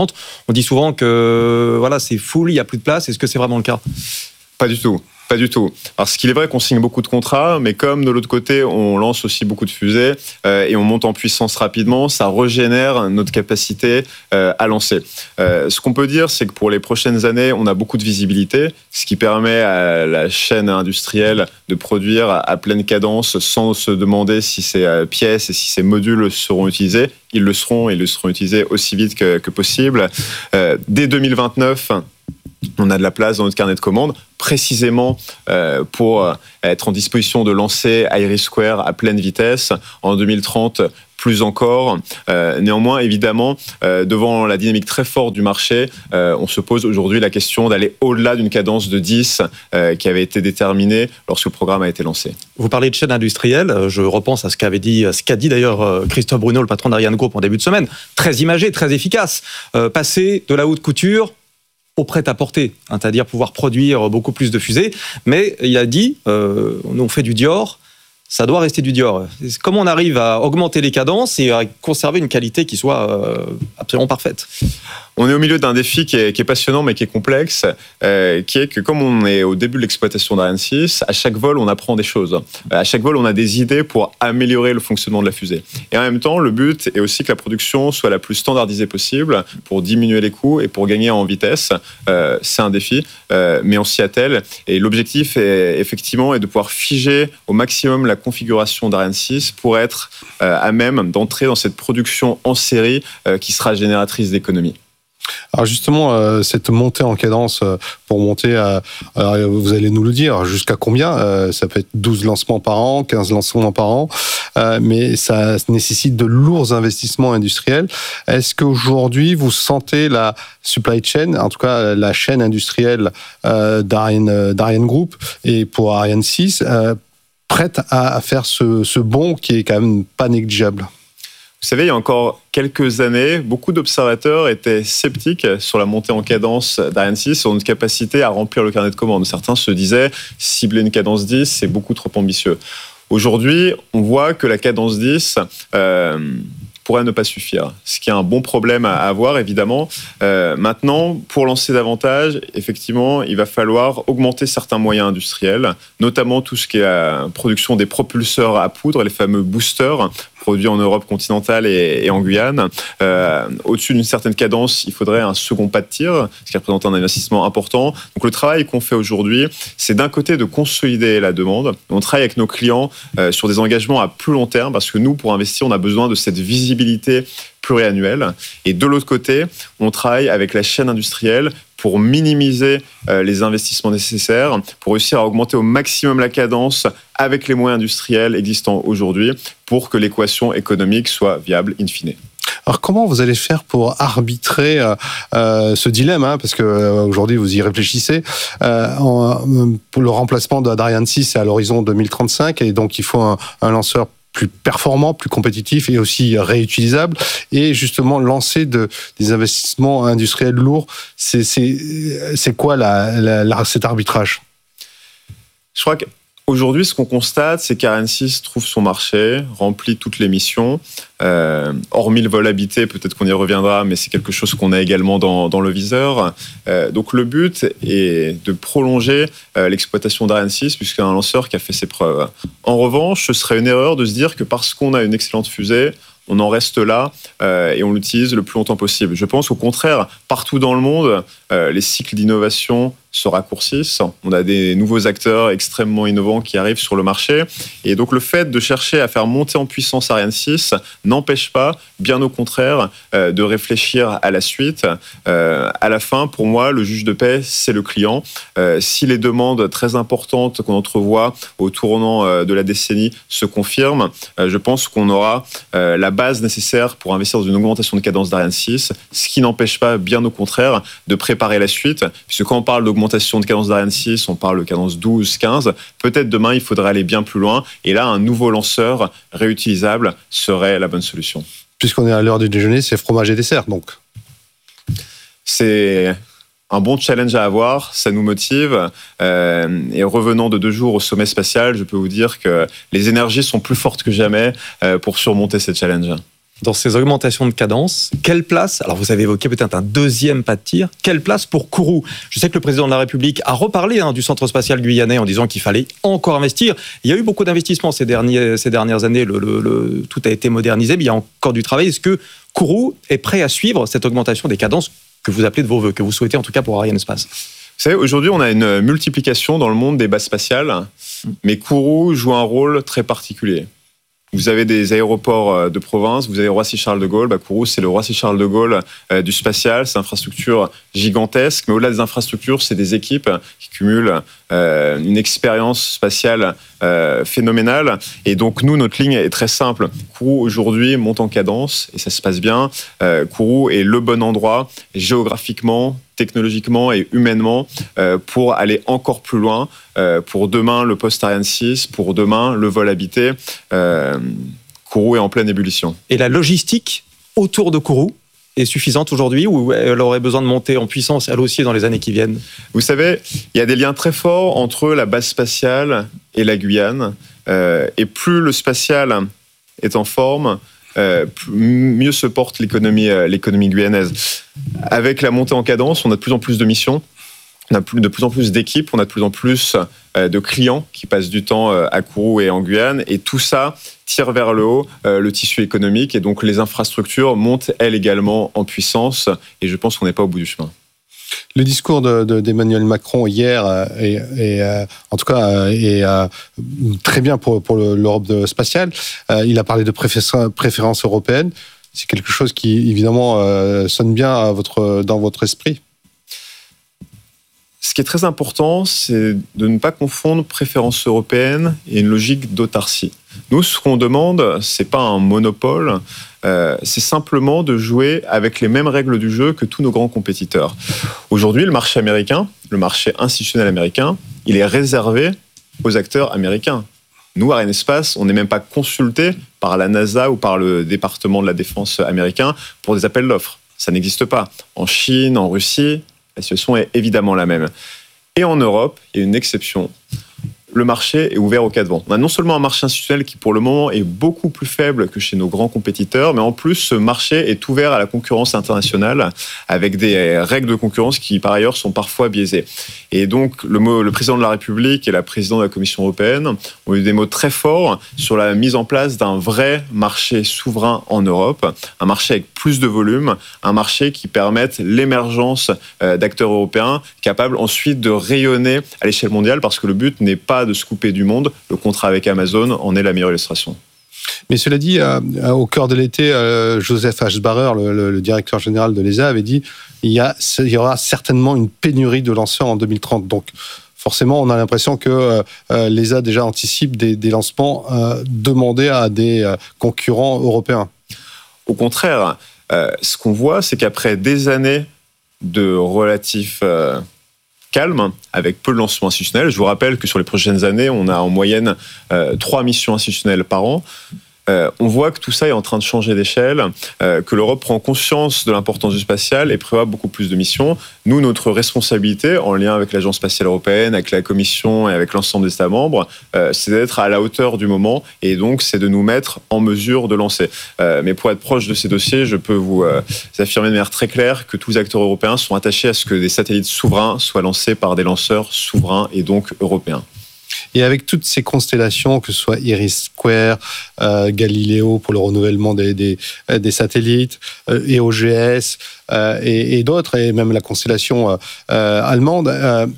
On dit souvent que voilà, c'est full, il n'y a plus de place. Est-ce que c'est vraiment le cas ? Pas du tout. Pas du tout. Parce qu'il est vrai qu'on signe beaucoup de contrats, mais comme de l'autre côté, on lance aussi beaucoup de fusées et on monte en puissance rapidement, ça régénère notre capacité à lancer. Ce qu'on peut dire, c'est que pour les prochaines années, on a beaucoup de visibilité, ce qui permet à la chaîne industrielle de produire à pleine cadence sans se demander si ces pièces et si ces modules seront utilisés. Ils le seront utilisés aussi vite que possible. Dès 2029, on a de la place dans notre carnet de commandes, précisément pour être en disposition de lancer IRIS² à pleine vitesse. En 2030, plus encore. Néanmoins, évidemment, devant la dynamique très forte du marché, on se pose aujourd'hui la question d'aller au-delà d'une cadence de 10 qui avait été déterminée lorsque le programme a été lancé. Vous parlez de chaîne industrielle, je repense à ce qu'a dit d'ailleurs Christophe Bruno, le patron d'Ariane Group en début de semaine. Très imagé, très efficace. Passer de la haute couture au prêt-à-porter, c'est-à-dire pouvoir produire beaucoup plus de fusées. Mais il a dit, on fait du Dior, ça doit rester du Dior. Comment on arrive à augmenter les cadences et à conserver une qualité qui soit absolument parfaite ? On est au milieu d'un défi qui est passionnant mais qui est complexe, qui est que comme on est au début de l'exploitation d'Ariane 6, à chaque vol on apprend des choses. À chaque vol on a des idées pour améliorer le fonctionnement de la fusée. Et en même temps, le but est aussi que la production soit la plus standardisée possible pour diminuer les coûts et pour gagner en vitesse. C'est un défi, mais on s'y attelle. Et l'objectif est effectivement de pouvoir figer au maximum la configuration d'Ariane 6 pour être à même d'entrer dans cette production en série qui sera génératrice d'économie. Alors justement, cette montée en cadence pour monter à, alors vous allez nous le dire, jusqu'à combien ? Ça peut être 12 lancements par an, 15 lancements par an, mais ça nécessite de lourds investissements industriels. Est-ce qu'aujourd'hui, vous sentez la supply chain, en tout cas la chaîne industrielle d'Ariane Group et pour Ariane 6, prête à faire ce bond qui est quand même pas négligeable ? Vous savez, il y a encore quelques années, beaucoup d'observateurs étaient sceptiques sur la montée en cadence d'Ariane 6, sur notre capacité à remplir le carnet de commandes. Certains se disaient, cibler une cadence 10, c'est beaucoup trop ambitieux. Aujourd'hui, on voit que la cadence 10 pourrait ne pas suffire, ce qui est un bon problème à avoir, évidemment. Maintenant, pour lancer davantage, effectivement, il va falloir augmenter certains moyens industriels, notamment tout ce qui est la production des propulseurs à poudre, les fameux boosters, produits en Europe continentale et en Guyane. Au-dessus d'une certaine cadence, il faudrait un second pas de tir, ce qui représente un investissement important. Donc le travail qu'on fait aujourd'hui, c'est d'un côté de consolider la demande. On travaille avec nos clients sur des engagements à plus long terme, parce que nous, pour investir, on a besoin de cette visibilité pluriannuelle. Et de l'autre côté, on travaille avec la chaîne industrielle pour minimiser les investissements nécessaires, pour réussir à augmenter au maximum la cadence avec les moyens industriels existants aujourd'hui, pour que l'équation économique soit viable in fine. Alors comment vous allez faire pour arbitrer ce dilemme, parce que aujourd'hui vous y réfléchissez, pour le remplacement d'Ariane 6 à l'horizon 2035, et donc il faut un lanceur plus performant, plus compétitif et aussi réutilisable, et justement lancer des investissements industriels lourds. C'est quoi cet arbitrage ? Je crois qu'aujourd'hui, ce qu'on constate, c'est qu'Ariane 6 trouve son marché, remplit toutes les missions, hormis le vol habité, peut-être qu'on y reviendra, mais c'est quelque chose qu'on a également dans le viseur. Donc le but est de prolonger l'exploitation d'Ariane 6, puisqu'il y a un lanceur qui a fait ses preuves. En revanche, ce serait une erreur de se dire que parce qu'on a une excellente fusée, on en reste là et on l'utilise le plus longtemps possible. Je pense au contraire, partout dans le monde, les cycles d'innovation se raccourcissent. On a des nouveaux acteurs extrêmement innovants qui arrivent sur le marché. Et donc, le fait de chercher à faire monter en puissance Ariane 6 n'empêche pas, bien au contraire, de réfléchir à la suite. À la fin, pour moi, le juge de paix, c'est le client. Si les demandes très importantes qu'on entrevoit au tournant de la décennie se confirment, je pense qu'on aura la base nécessaire pour investir dans une augmentation de cadence d'Ariane 6, ce qui n'empêche pas, bien au contraire, de préparer la suite. Puisque quand on parle d'augmentation de cadence d'Ariane 6, on parle de cadence 12, 15. Peut-être demain, il faudrait aller bien plus loin. Et là, un nouveau lanceur réutilisable serait la bonne solution. Puisqu'on est à l'heure du déjeuner, c'est fromage et dessert, donc. C'est un bon challenge à avoir, ça nous motive. Et revenant de 2 jours au sommet spatial, je peux vous dire que les énergies sont plus fortes que jamais pour surmonter ces challenges. dans ces augmentations de cadence, quelle place, alors vous avez évoqué peut-être un deuxième pas de tir, quelle place pour Kourou? Je sais que le président de la République a reparlé du centre spatial guyanais en disant qu'il fallait encore investir. Il y a eu beaucoup d'investissements ces dernières années, tout a été modernisé, mais il y a encore du travail. Est-ce que Kourou est prêt à suivre cette augmentation des cadences que vous appelez de vos voeux, que vous souhaitez en tout cas pour Arianespace? Vous savez, aujourd'hui, on a une multiplication dans le monde des bases spatiales, mais Kourou joue un rôle très particulier. Vous avez des aéroports de province, vous avez Roissy-Charles de Gaulle. Kourou, c'est le Roissy-Charles de Gaulle du spatial. C'est une infrastructure gigantesque, mais au-delà des infrastructures, c'est des équipes qui cumulent une expérience spatiale phénoménale. Et donc, nous, notre ligne est très simple. Kourou, aujourd'hui, monte en cadence et ça se passe bien. Kourou est le bon endroit géographiquement, technologiquement et humainement pour aller encore plus loin, pour demain le poste Ariane 6, pour demain le vol habité. Kourou est en pleine ébullition. Et la logistique autour de Kourou est suffisante aujourd'hui ou elle aurait besoin de monter en puissance elle aussi dans les années qui viennent? Vous savez, il y a des liens très forts entre la base spatiale et la Guyane. Et plus le spatial est en forme, mieux se porte l'économie guyanaise. Avec la montée en cadence, on a de plus en plus de missions, on a de plus en plus d'équipes, on a de plus en plus de clients qui passent du temps à Kourou et en Guyane, et tout ça tire vers le haut le tissu économique, et donc les infrastructures montent elles également en puissance, et je pense qu'on n'est pas au bout du chemin. Le discours d'Emmanuel Macron hier est très bien pour l'Europe spatiale. Il a parlé de préférence européenne. C'est quelque chose qui, évidemment, sonne bien dans votre esprit. Ce qui est très important, c'est de ne pas confondre préférence européenne et une logique d'autarcie. Nous, ce qu'on demande, c'est pas un monopole, c'est simplement de jouer avec les mêmes règles du jeu que tous nos grands compétiteurs. Aujourd'hui, le marché américain, le marché institutionnel américain, il est réservé aux acteurs américains. Nous, Arianespace, on n'est même pas consulté par la NASA ou par le département de la défense américain pour des appels d'offres. Ça n'existe pas. En Chine, en Russie, la situation est évidemment la même. Et en Europe, il y a une exception. Le marché est ouvert aux quatre vents. On a non seulement un marché institutionnel qui, pour le moment, est beaucoup plus faible que chez nos grands compétiteurs, mais en plus, ce marché est ouvert à la concurrence internationale avec des règles de concurrence qui, par ailleurs, sont parfois biaisées. Et donc, le président de la République et la présidente de la Commission européenne ont eu des mots très forts sur la mise en place d'un vrai marché souverain en Europe, un marché avec plus de volume, un marché qui permette l'émergence d'acteurs européens capables ensuite de rayonner à l'échelle mondiale, parce que le but n'est pas de se couper du monde. Le contrat avec Amazon en est la meilleure illustration. Mais cela dit, au cœur de l'été, Joseph Aschbarer, le directeur général de l'ESA, avait dit il y aura certainement une pénurie de lanceurs en 2030. Donc, forcément, on a l'impression que l'ESA déjà anticipe des lancements demandés à des concurrents européens. Au contraire, ce qu'on voit, c'est qu'après des années de relatif calme, avec peu de lancements institutionnels. Je vous rappelle que sur les prochaines années, on a en moyenne 3 missions institutionnelles par an. On voit que tout ça est en train de changer d'échelle, que l'Europe prend conscience de l'importance du spatial et prévoit beaucoup plus de missions. Nous, notre responsabilité, en lien avec l'Agence spatiale européenne, avec la Commission et avec l'ensemble des États membres, c'est d'être à la hauteur du moment, et donc c'est de nous mettre en mesure de lancer. Mais pour être proche de ces dossiers, je peux vous affirmer de manière très claire que tous les acteurs européens sont attachés à ce que des satellites souverains soient lancés par des lanceurs souverains et donc européens. Et avec toutes ces constellations, que ce soit Iris-Square, Galileo pour le renouvellement des satellites, EOGS et d'autres, et même la constellation allemande,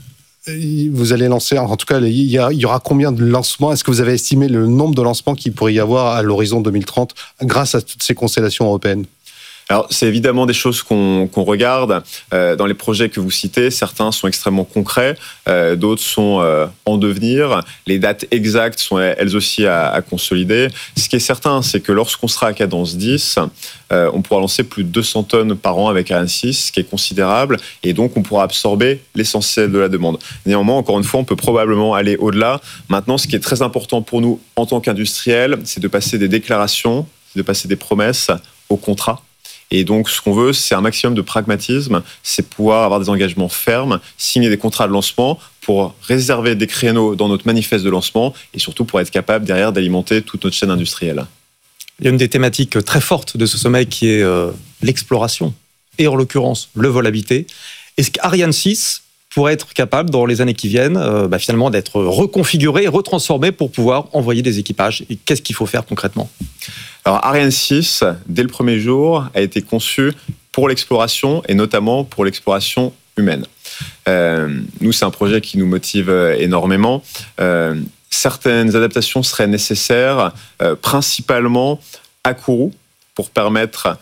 vous allez lancer, en tout cas, il y aura combien de lancements? Est-ce que vous avez estimé le nombre de lancements qu'il pourrait y avoir à l'horizon 2030 grâce à toutes ces constellations européennes? Alors, c'est évidemment des choses qu'on regarde. Dans les projets que vous citez, certains sont extrêmement concrets, d'autres sont en devenir. Les dates exactes sont elles aussi à consolider. Ce qui est certain, c'est que lorsqu'on sera à cadence 10, on pourra lancer plus de 200 tonnes par an avec Ariane 6, ce qui est considérable, et donc on pourra absorber l'essentiel de la demande. Néanmoins, encore une fois, on peut probablement aller au-delà. Maintenant, ce qui est très important pour nous en tant qu'industriels, c'est de passer des déclarations, de passer des promesses au contrat. Et donc, ce qu'on veut, c'est un maximum de pragmatisme, c'est pouvoir avoir des engagements fermes, signer des contrats de lancement pour réserver des créneaux dans notre manifeste de lancement et surtout pour être capable derrière d'alimenter toute notre chaîne industrielle. Il y a une des thématiques très fortes de ce sommet qui est l'exploration, et en l'occurrence le vol habité. Est-ce qu'Ariane 6 pourrait être capable, dans les années qui viennent, finalement d'être reconfiguré, retransformé pour pouvoir envoyer des équipages? Et qu'est-ce qu'il faut faire concrètement? Alors Ariane 6, dès le premier jour, a été conçu pour l'exploration et notamment pour l'exploration humaine. Nous, c'est un projet qui nous motive énormément. Certaines adaptations seraient nécessaires, principalement à Kourou, pour permettre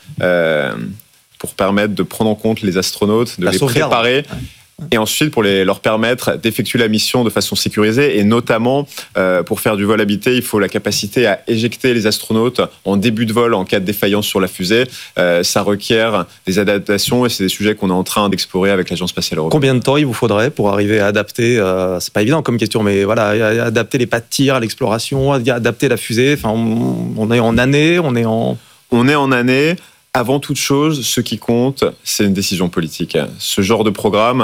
de prendre en compte les astronautes, de les préparer. Et ensuite, pour leur permettre d'effectuer la mission de façon sécurisée, et notamment pour faire du vol habité, il faut la capacité à éjecter les astronautes en début de vol en cas de défaillance sur la fusée. Ça requiert des adaptations et c'est des sujets qu'on est en train d'explorer avec l'Agence spatiale européenne. Combien de temps il vous faudrait pour arriver à adapter, c'est pas évident comme question, mais voilà, adapter les pas de tir à l'exploration, adapter la fusée. Enfin, on est en année, on est en année. Avant toute chose, ce qui compte, c'est une décision politique. Ce genre de programme,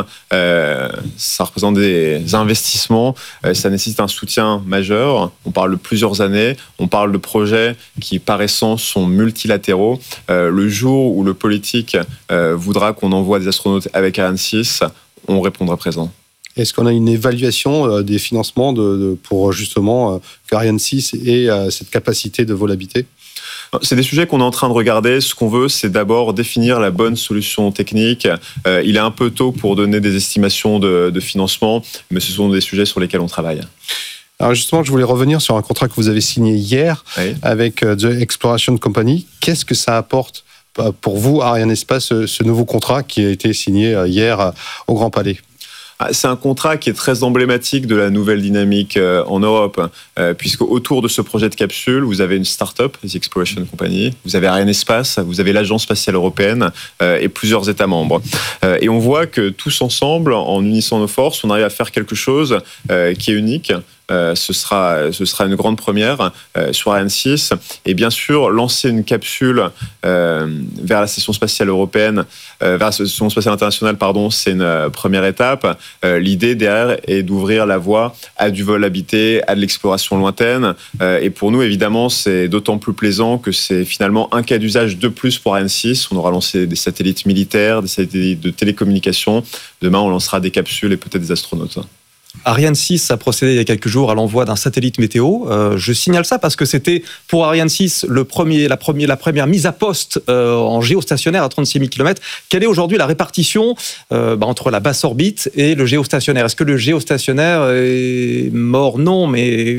ça représente des investissements, ça nécessite un soutien majeur. On parle de plusieurs années, on parle de projets qui, par essence, sont multilatéraux. Le jour où le politique voudra qu'on envoie des astronautes avec Ariane 6, on répondra présent. Est-ce qu'on a une évaluation des financements pour justement qu'Ariane 6 ait cette capacité de vol habité ? C'est des sujets qu'on est en train de regarder. Ce qu'on veut, c'est d'abord définir la bonne solution technique. Il est un peu tôt pour donner des estimations de financement, mais ce sont des sujets sur lesquels on travaille. Alors justement, je voulais revenir sur un contrat que vous avez signé hier avec The Exploration Company. Qu'est-ce que ça apporte pour vous, Arianespace, ce nouveau contrat qui a été signé hier au Grand Palais ? C'est un contrat qui est très emblématique de la nouvelle dynamique en Europe, puisque autour de ce projet de capsule, vous avez une start-up, The Exploration Company, vous avez Arianespace, vous avez l'Agence spatiale européenne et plusieurs États membres. Et on voit que tous ensemble, en unissant nos forces, on arrive à faire quelque chose qui est unique. Ce sera une grande première sur Ariane 6 et bien sûr lancer une capsule vers la station spatiale européenne, vers la station spatiale internationale, c'est une première étape. L'idée derrière est d'ouvrir la voie à du vol habité, à de l'exploration lointaine et pour nous évidemment c'est d'autant plus plaisant que c'est finalement un cas d'usage de plus pour Ariane 6. On aura lancé des satellites militaires, des satellites de télécommunications. Demain on lancera des capsules et peut-être des astronautes. Ariane 6 a procédé il y a quelques jours à l'envoi d'un satellite météo. Je signale ça parce que c'était pour Ariane 6 la première mise à poste en géostationnaire à 36 000 km. Quelle est aujourd'hui la répartition entre la basse orbite et le géostationnaire? Est-ce que le géostationnaire est mort? Non, mais...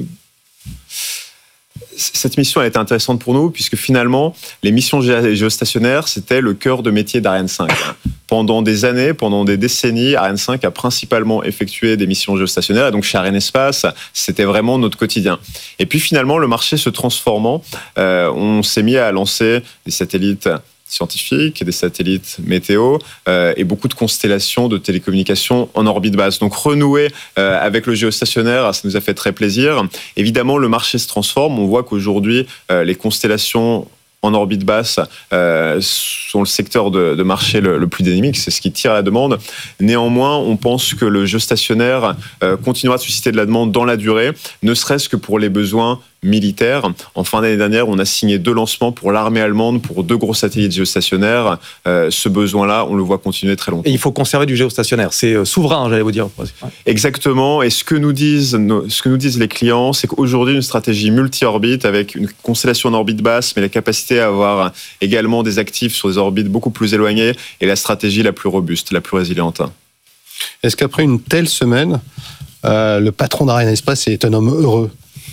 Cette mission a été intéressante pour nous puisque finalement, les missions géostationnaires, c'était le cœur de métier d'Ariane 5. Pendant des années, pendant des décennies, Ariane 5 a principalement effectué des missions géostationnaires et donc chez Arianespace, c'était vraiment notre quotidien. Et puis finalement, le marché se transformant, on s'est mis à lancer des satellites scientifiques, des satellites météo et beaucoup de constellations de télécommunications en orbite basse. Donc renouer avec le géostationnaire, ça nous a fait très plaisir. Évidemment, le marché se transforme. On voit qu'aujourd'hui, les constellations en orbite basse sont le secteur de marché le plus dynamique, c'est ce qui tire la demande. Néanmoins, on pense que le géostationnaire continuera de susciter de la demande dans la durée, ne serait-ce que pour les besoins militaires. En fin d'année dernière, on a signé 2 lancements pour l'armée allemande pour 2 gros satellites géostationnaires. Ce besoin-là, on le voit continuer très longtemps. Et il faut conserver du géostationnaire. C'est souverain, j'allais vous dire. Exactement. Et ce que nous disent les clients, c'est qu'aujourd'hui, une stratégie multi-orbite avec une constellation en orbite basse, mais la capacité à avoir également des actifs sur des orbites beaucoup plus éloignées est la stratégie la plus robuste, la plus résiliente. Est-ce qu'après une telle semaine, le patron d'Arianespace est un homme heureux ?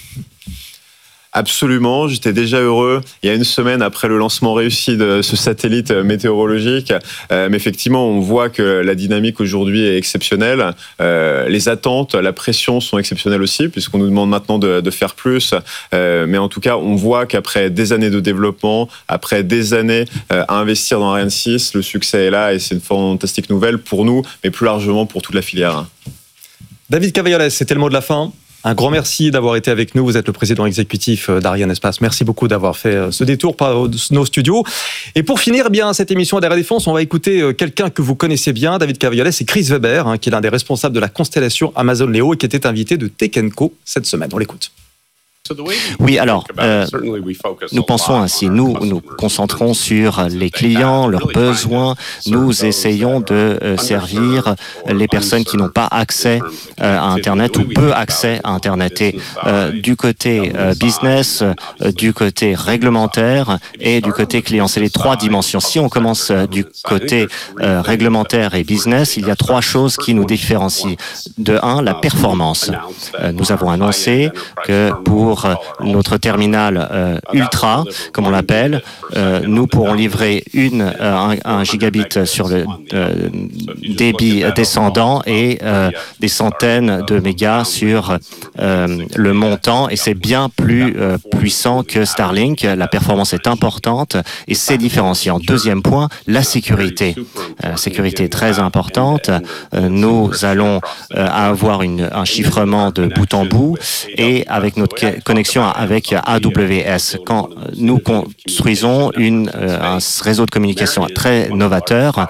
Absolument, j'étais déjà heureux il y a une semaine après le lancement réussi de ce satellite météorologique. Mais effectivement, on voit que la dynamique aujourd'hui est exceptionnelle. Les attentes, la pression sont exceptionnelles aussi, puisqu'on nous demande maintenant de faire plus. Mais en tout cas, on voit qu'après des années de développement, après des années à investir dans Ariane 6, le succès est là et c'est une fantastique nouvelle pour nous, mais plus largement pour toute la filière. David Cavaillolès, c'était le mot de la fin. Un grand merci d'avoir été avec nous. Vous êtes le président exécutif d'Arianespace. Merci beaucoup d'avoir fait ce détour par nos studios. Et pour finir, cette émission d'Air et Défense, on va écouter quelqu'un que vous connaissez bien, David Cavaillolès, c'est Chris Weber, qui est l'un des responsables de la constellation Amazon Leo et qui était invité de Tech & Co cette semaine. On l'écoute. Oui, alors, nous pensons ainsi. Nous nous concentrons sur les clients, leurs besoins. Nous essayons de servir les personnes qui n'ont pas accès à Internet ou peu accès à Internet. Et du côté business, du côté réglementaire et du côté client. C'est les trois dimensions. Si on commence du côté réglementaire et business, il y a trois choses qui nous différencient. De un, la performance. Nous avons annoncé que pour notre terminal ultra, comme on l'appelle, nous pourrons livrer un gigabit sur le débit descendant et des centaines de mégas sur le montant, et c'est bien plus puissant que Starlink. La performance est importante et c'est différenciant. Deuxième point, la sécurité. Sécurité très importante. Nous allons avoir un chiffrement de bout en bout et avec notre connexion avec AWS. Quand nous construisons un réseau de communication très novateur,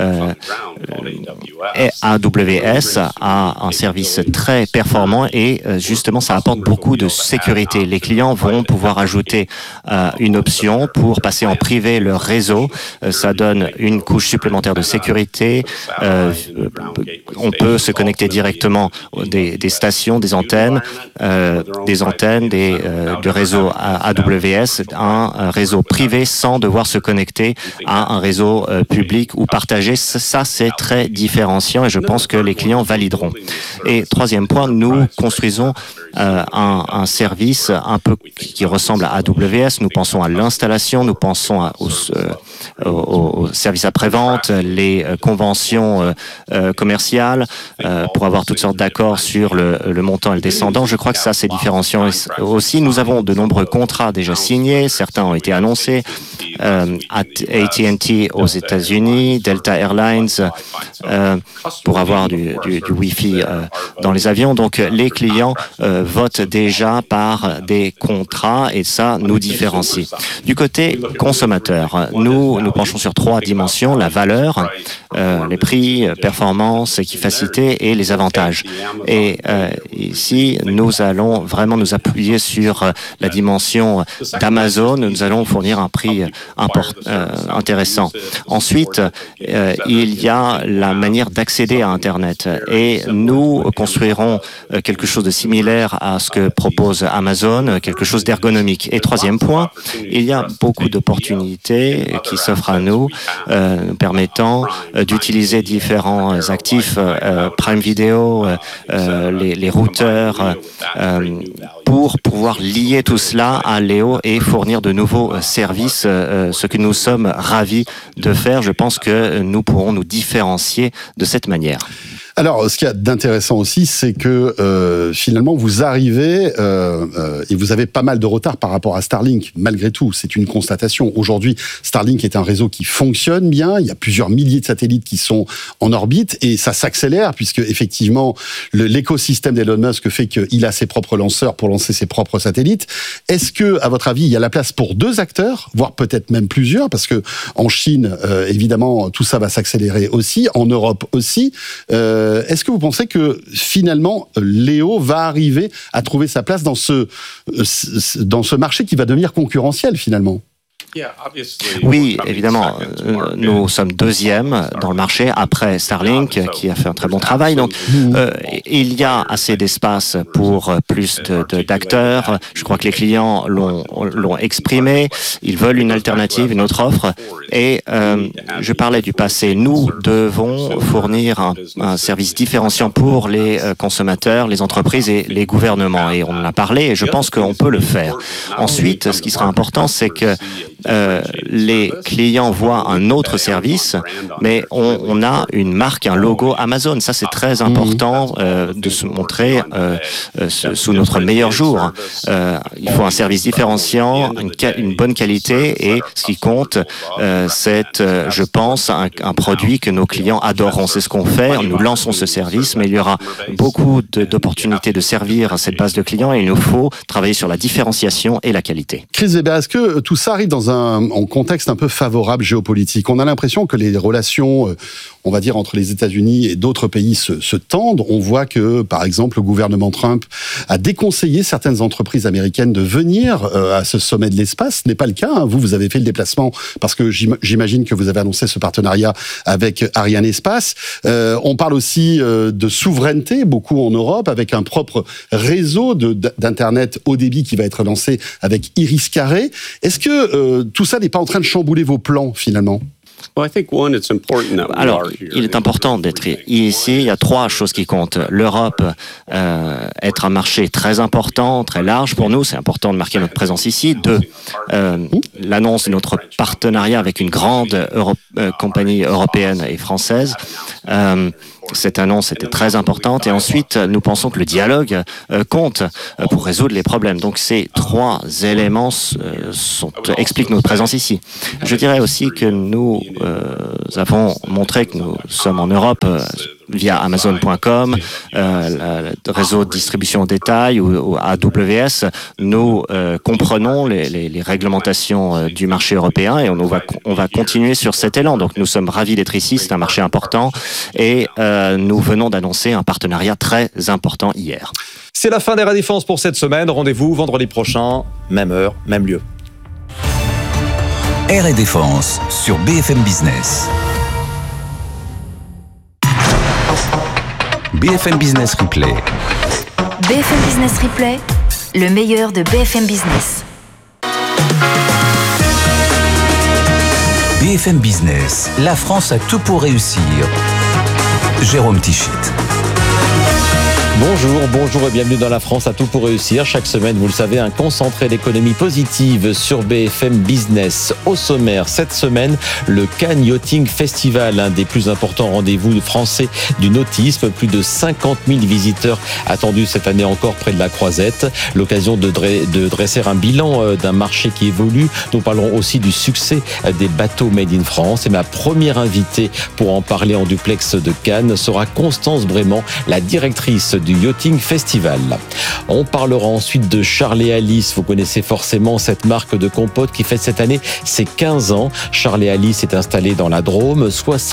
AWS a un service très performant et justement ça apporte beaucoup de sécurité. Les clients vont pouvoir ajouter une option pour passer en privé leur réseau. Ça donne une couche supplémentaire de sécurité. On peut se connecter directement des stations, des antennes, du réseau AWS, un réseau privé sans devoir se connecter à un réseau public ou partagé. Ça, c'est très différenciant et je pense que les clients valideront. Et troisième point, nous construisons un service un peu qui ressemble à AWS. Nous pensons à l'installation, nous pensons au service après-vente, les conventions commerciales pour avoir toutes sortes d'accords sur le montant et le descendant. Je crois que ça, c'est différenciant aussi. Nous avons de nombreux contrats déjà signés, certains ont été annoncés. AT&T aux États-Unis, Delta Airlines pour avoir du Wi-Fi dans les avions. Donc les clients votent déjà par des contrats et ça nous différencie. Du côté consommateur, nous penchons sur trois dimensions: la valeur, les prix, performance, efficacité et les avantages. Et ici, nous allons vraiment nous appuyer sur la dimension d'Amazon. Nous allons fournir un prix intéressant. Ensuite, il y a la manière d'accéder à Internet et nous construirons quelque chose de similaire à ce que propose Amazon, quelque chose d'ergonomique. Et troisième point, il y a beaucoup d'opportunités qui s'offrent à nous, nous permettant d'utiliser différents actifs, Prime Video, les routeurs, pour pouvoir lier tout cela à Léo et fournir de nouveaux services, ce que nous sommes ravis de faire. Je pense que nous pourrons nous différencier de cette manière. Alors, ce qu'il y a d'intéressant aussi, c'est que finalement, vous arrivez et vous avez pas mal de retard par rapport à Starlink, malgré tout. C'est une constatation. Aujourd'hui, Starlink est un réseau qui fonctionne bien. Il y a plusieurs milliers de satellites qui sont en orbite et ça s'accélère puisque, effectivement, l'écosystème d'Elon Musk fait qu'il a ses propres lanceurs pour lancer ses propres satellites. Est-ce que, à votre avis, il y a la place pour deux acteurs, voire peut-être même plusieurs, parce que en Chine, évidemment, tout ça va s'accélérer aussi, en Europe aussi. Est-ce que vous pensez que finalement Léo va arriver à trouver sa place dans ce marché qui va devenir concurrentiel finalement ? Oui, évidemment, nous sommes deuxième dans le marché après Starlink qui a fait un très bon travail. Donc, il y a assez d'espace pour plus d'acteurs. Je crois que les clients l'ont exprimé. Ils veulent une alternative, une autre offre. Et je parlais du passé. Nous devons fournir un service différenciant pour les consommateurs, les entreprises et les gouvernements. Et on en a parlé et je pense qu'on peut le faire. Ensuite, ce qui sera important, c'est que les clients voient un autre service, mais on a une marque, un logo Amazon. Ça, c'est très important de se montrer sous notre meilleur jour. Il faut un service différenciant, une bonne qualité et ce qui compte, c'est, je pense, un produit que nos clients adoreront. C'est ce qu'on fait. Nous lançons ce service, mais il y aura beaucoup d'opportunités de servir cette base de clients et il nous faut travailler sur la différenciation et la qualité. Chris Weber, est-ce que tout ça arrive dans un contexte un peu favorable géopolitique ? On a l'impression que les relations on va dire, entre les États-Unis et d'autres pays se tendent. On voit que, par exemple, le gouvernement Trump a déconseillé certaines entreprises américaines de venir à ce sommet de l'espace. Ce n'est pas le cas. Vous avez fait le déplacement parce que j'imagine que vous avez annoncé ce partenariat avec Ariane Espace. On parle aussi de souveraineté, beaucoup en Europe, avec un propre réseau d'Internet haut débit qui va être lancé avec Iris Carré. Est-ce que tout ça n'est pas en train de chambouler vos plans, finalement ? Alors, il est important d'être ici. Il y a 3 choses qui comptent. L'Europe, être un marché très important, très large pour nous. C'est important de marquer notre présence ici. 2, l'annonce de notre partenariat avec une grande compagnie européenne et française. Cette annonce était très importante. Et ensuite, nous pensons que le dialogue compte pour résoudre les problèmes. Donc, ces 3 éléments expliquent notre présence ici. Je dirais aussi que nous avons montré que nous sommes en Europe via Amazon.com, le réseau de distribution au détail ou AWS. Nous comprenons les réglementations du marché européen et on va continuer sur cet élan. Donc nous sommes ravis d'être ici, c'est un marché important et nous venons d'annoncer un partenariat très important hier. C'est la fin des Air Défense pour cette semaine. Rendez-vous vendredi prochain, même heure, même lieu. Air et Défense sur BFM Business. BFM Business Replay. BFM Business Replay, le meilleur de BFM Business. BFM Business, la France a tout pour réussir. Jérôme Tichit. Bonjour et bienvenue dans La France à tout pour réussir. Chaque semaine, vous le savez, un concentré d'économie positive sur BFM Business. Au sommaire, cette semaine, le Cannes Yachting Festival, l'un des plus importants rendez-vous français du nautisme. Plus de 50 000 visiteurs attendus cette année encore près de la Croisette. L'occasion de dresser un bilan d'un marché qui évolue. Nous parlerons aussi du succès des bateaux Made in France. Et ma première invitée pour en parler en duplex de Cannes sera Constance Brément, la directrice du Yachting Festival. On parlera ensuite de Charles & Alice. Vous connaissez forcément cette marque de compote qui fête cette année ses 15 ans. Charles & Alice est installé dans la Drôme.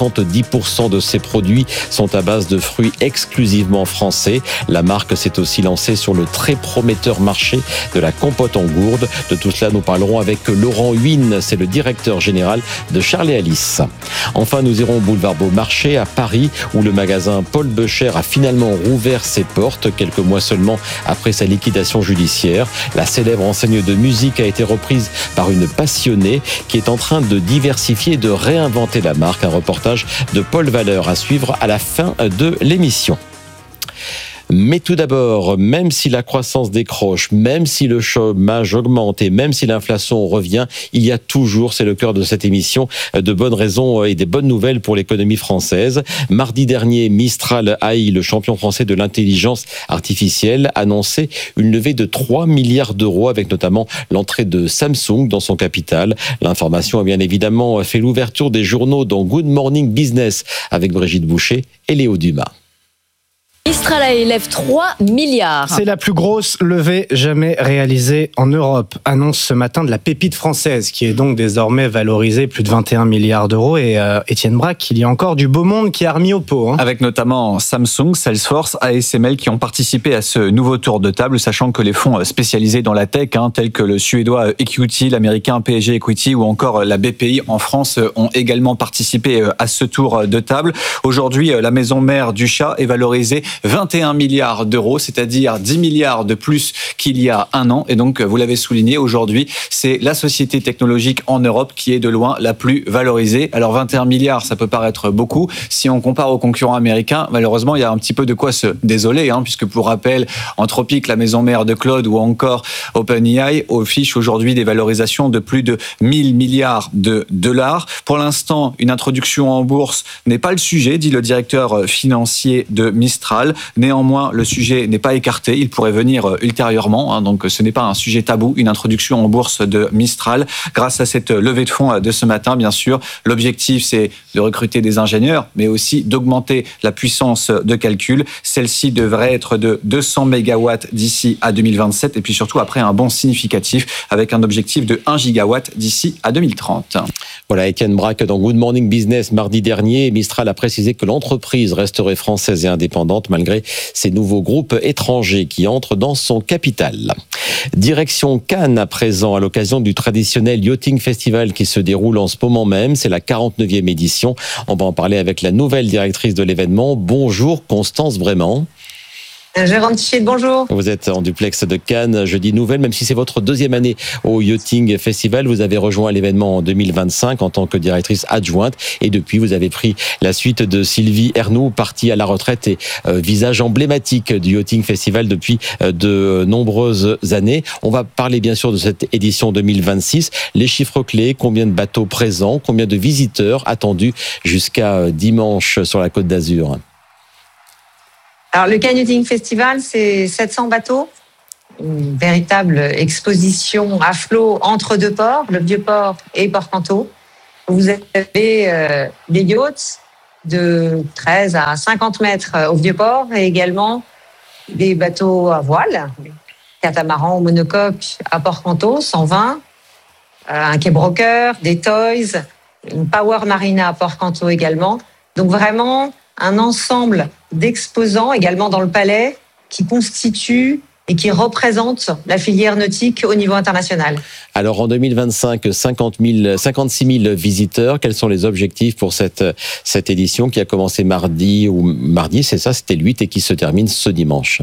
70% de ses produits sont à base de fruits exclusivement français. La marque s'est aussi lancée sur le très prometteur marché de la compote en gourde. De tout cela, nous parlerons avec Laurent Huynh. C'est le directeur général de Charles & Alice. Enfin, nous irons au boulevard Beaumarchais à Paris où le magasin Paul Beucher a finalement rouvert ses portes quelques mois seulement après sa liquidation judiciaire. La célèbre enseigne de musique a été reprise par une passionnée qui est en train de diversifier et de réinventer la marque. Un reportage de Paul Valeur à suivre à la fin de l'émission. Mais tout d'abord, même si la croissance décroche, même si le chômage augmente et même si l'inflation revient, il y a toujours, c'est le cœur de cette émission, de bonnes raisons et des bonnes nouvelles pour l'économie française. Mardi dernier, Mistral AI, le champion français de l'intelligence artificielle, annonçait une levée de 3 milliards d'euros avec notamment l'entrée de Samsung dans son capital. L'information a bien évidemment fait l'ouverture des journaux dans Good Morning Business avec Brigitte Boucher et Léo Dumas. Mistral élève 3 milliards. C'est la plus grosse levée jamais réalisée en Europe. Annonce ce matin de la pépite française, qui est donc désormais valorisée plus de 21 milliards d'euros. Et Étienne Braque, il y a encore du beau monde qui a remis au pot. Avec notamment Samsung, Salesforce, ASML qui ont participé à ce nouveau tour de table, sachant que les fonds spécialisés dans la tech, tels que le suédois Equity, l'américain PSG Equity ou encore la BPI en France, ont également participé à ce tour de table. Aujourd'hui, la maison mère du chat est valorisée 21 milliards d'euros, c'est-à-dire 10 milliards de plus qu'il y a un an. Et donc, vous l'avez souligné, aujourd'hui, c'est la société technologique en Europe qui est de loin la plus valorisée. Alors, 21 milliards, ça peut paraître beaucoup. Si on compare aux concurrents américains, malheureusement, il y a un petit peu de quoi se désoler, puisque pour rappel, Anthropic, la maison mère de Claude ou encore OpenAI affichent aujourd'hui des valorisations de plus de 1000 milliards de dollars. Pour l'instant, une introduction en bourse n'est pas le sujet, dit le directeur financier de Mistral. Mistral. Néanmoins, le sujet n'est pas écarté. Il pourrait venir ultérieurement. Donc, ce n'est pas un sujet tabou. Une introduction en bourse de Mistral. Grâce à cette levée de fonds de ce matin, bien sûr, l'objectif, c'est de recruter des ingénieurs, mais aussi d'augmenter la puissance de calcul. Celle-ci devrait être de 200 mégawatts d'ici à 2027. Et puis surtout, après, un bond significatif avec un objectif de 1 gigawatt d'ici à 2030. Voilà, Étienne Braque dans Good Morning Business mardi dernier. Mistral a précisé que l'entreprise resterait française et indépendante malgré ces nouveaux groupes étrangers qui entrent dans son capital. Direction Cannes à présent, à l'occasion du traditionnel Yachting Festival qui se déroule en ce moment même. C'est la 49e édition. On va en parler avec la nouvelle directrice de l'événement. Bonjour Constance Brément. Jérôme Tichet, bonjour. Vous êtes en duplex de Cannes, je dis nouvelle, même si c'est votre deuxième année au Yachting Festival. Vous avez rejoint l'événement en 2025 en tant que directrice adjointe et depuis vous avez pris la suite de Sylvie Ernoult, partie à la retraite et visage emblématique du Yachting Festival depuis de nombreuses années. On va parler bien sûr de cette édition 2026. Les chiffres clés, combien de bateaux présents, combien de visiteurs attendus jusqu'à dimanche sur la Côte d'Azur? Alors, le Cannes Yachting Festival, c'est 700 bateaux, une véritable exposition à flot entre deux ports, le Vieux-Port et Port-Canto. Vous avez des yachts de 13 à 50 mètres au Vieux-Port et également des bateaux à voile, catamarans ou monocoques à Port-Canto, 120, un quai broker, des toys, une power marina à Port-Canto également. Donc vraiment un ensemble d'exposants également dans le palais qui constituent et qui représentent la filière nautique au niveau international. Alors en 2025, 56 000 visiteurs. Quels sont les objectifs pour cette édition qui a commencé mardi, c'est ça, c'était le 8 et qui se termine ce dimanche?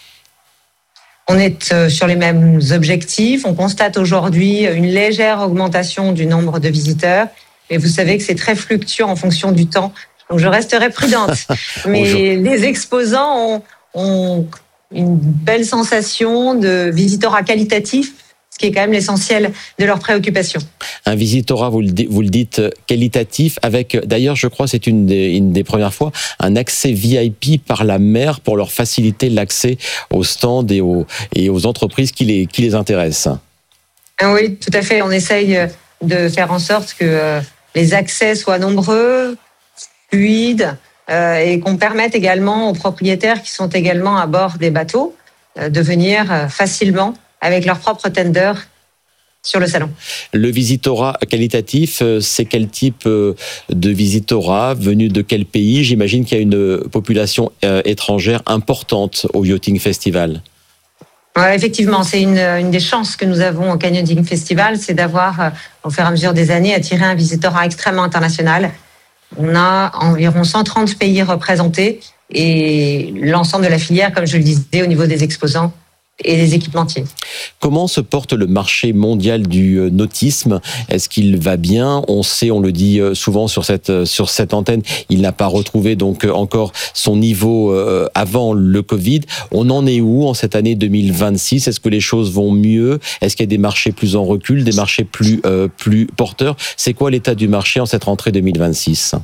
On est sur les mêmes objectifs. On constate aujourd'hui une légère augmentation du nombre de visiteurs. Mais vous savez que c'est très fluctuant en fonction du temps. Donc, je resterai prudente. Mais les exposants ont une belle sensation de visitorat qualitatif, ce qui est quand même l'essentiel de leurs préoccupations. Un visitorat, vous le dites, qualitatif, avec, d'ailleurs, je crois, c'est une des premières fois, un accès VIP par la mer pour leur faciliter l'accès aux stands et aux entreprises qui les intéressent. Oui, tout à fait. On essaye de faire en sorte que les accès soient nombreux, fluide et qu'on permette également aux propriétaires qui sont également à bord des bateaux de venir facilement avec leur propre tender sur le salon. Le visitorat qualitatif, c'est quel type de visitorat venu de quel pays? J'imagine qu'il y a une population étrangère importante au Yachting Festival. Ouais, effectivement, c'est une des chances que nous avons au Cannes Yachting Festival, c'est d'avoir, au fur et à mesure des années, attiré un visitorat extrêmement international. On a environ 130 pays représentés et l'ensemble de la filière, comme je le disais, au niveau des exposants et des équipementiers. Comment se porte le marché mondial du nautisme? Est-ce qu'il va bien? On sait, on le dit souvent sur cette antenne, il n'a pas retrouvé donc encore son niveau avant le Covid. On en est où en cette année 2026? Est-ce que les choses vont mieux? Est-ce qu'il y a des marchés plus en recul, des marchés plus porteurs? C'est quoi l'état du marché en cette rentrée 2026?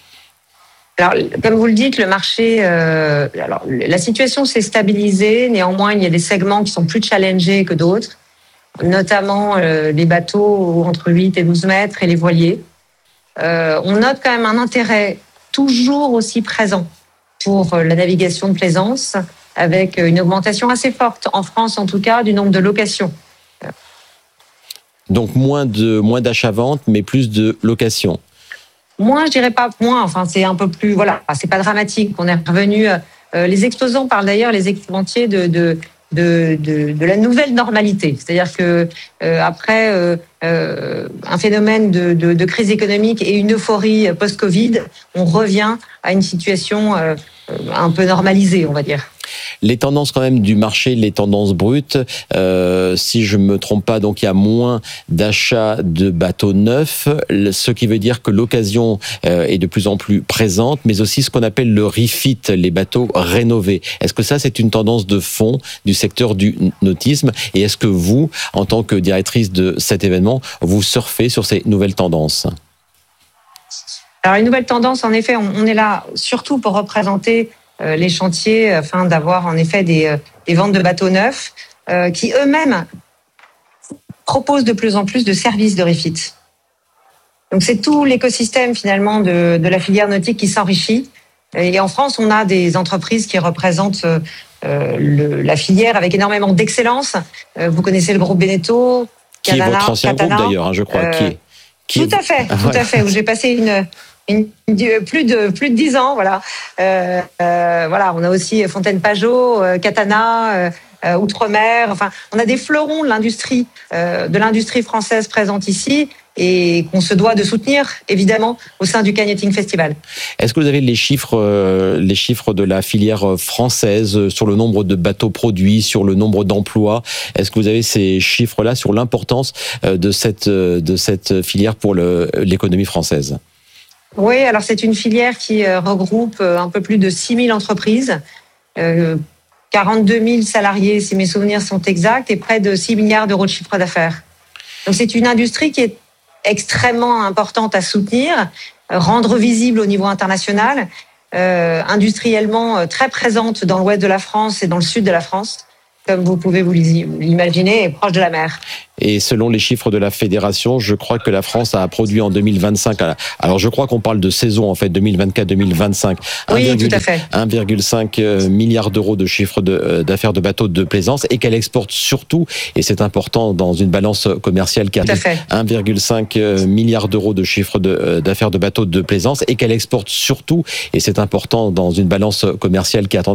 Alors, comme vous le dites, le marché, la situation s'est stabilisée. Néanmoins, il y a des segments qui sont plus challengés que d'autres, notamment les bateaux entre 8 et 12 mètres et les voiliers. On note quand même un intérêt toujours aussi présent pour la navigation de plaisance, avec une augmentation assez forte, en France en tout cas, du nombre de locations. Donc moins d'achats-ventes, mais plus de locations. Moins, je dirais pas moins. Enfin, c'est un peu plus. Voilà, c'est pas dramatique. On est revenu. Les exposants parlent d'ailleurs, les équipementiers, de la nouvelle normalité. C'est-à-dire que après un phénomène de crise économique et une euphorie post-Covid, on revient à une situation un peu normalisée, on va dire. Les tendances quand même du marché, les tendances brutes, si je me trompe pas, donc il y a moins d'achats de bateaux neufs, ce qui veut dire que l'occasion est de plus en plus présente, mais aussi ce qu'on appelle le refit, les bateaux rénovés. Est-ce que ça, c'est une tendance de fond du secteur du nautisme? Et est-ce que vous, en tant que directrice de cet événement, vous surfez sur ces nouvelles tendances? Alors, une nouvelle tendance, en effet, on est là surtout pour représenter les chantiers afin d'avoir en effet des ventes de bateaux neufs qui eux-mêmes proposent de plus en plus de services de refit. Donc c'est tout l'écosystème finalement de la filière nautique qui s'enrichit. Et en France, on a des entreprises qui représentent la filière avec énormément d'excellence. Vous connaissez le groupe Beneteau, qui est votre ancien groupe d'ailleurs, je crois. Tout à fait, où j'ai passé plus de 10 ans, voilà. Voilà, on a aussi Fontaine Pajot, Catana, Outremer. Enfin, on a des fleurons de l'industrie française présente ici et qu'on se doit de soutenir évidemment au sein du Cannes Yachting Festival. Est-ce que vous avez les chiffres de la filière française sur le nombre de bateaux produits, sur le nombre d'emplois? Est-ce que vous avez ces chiffres-là sur l'importance de cette filière pour l'économie française? Oui, alors c'est une filière qui regroupe un peu plus de 6 000 entreprises, 42 000 salariés si mes souvenirs sont exacts et près de 6 milliards d'euros de chiffre d'affaires. Donc c'est une industrie qui est extrêmement importante à soutenir, rendre visible au niveau international, industriellement très présente dans l'ouest de la France et dans le sud de la France, comme vous pouvez vous l'imaginer, et proche de la mer. Et selon les chiffres de la fédération, je crois que la France a produit en 2025, alors je crois qu'on parle de saison en fait, 2024-2025, oui, tout à fait. 1,5 milliard d'euros de chiffre d'affaires de bateaux de plaisance et qu'elle exporte surtout, et c'est important dans une balance commerciale qui a 1,5 milliard d'euros de chiffre d'affaires de bateaux de plaisance et qu'elle exporte surtout, et c'est important dans une balance commerciale qui a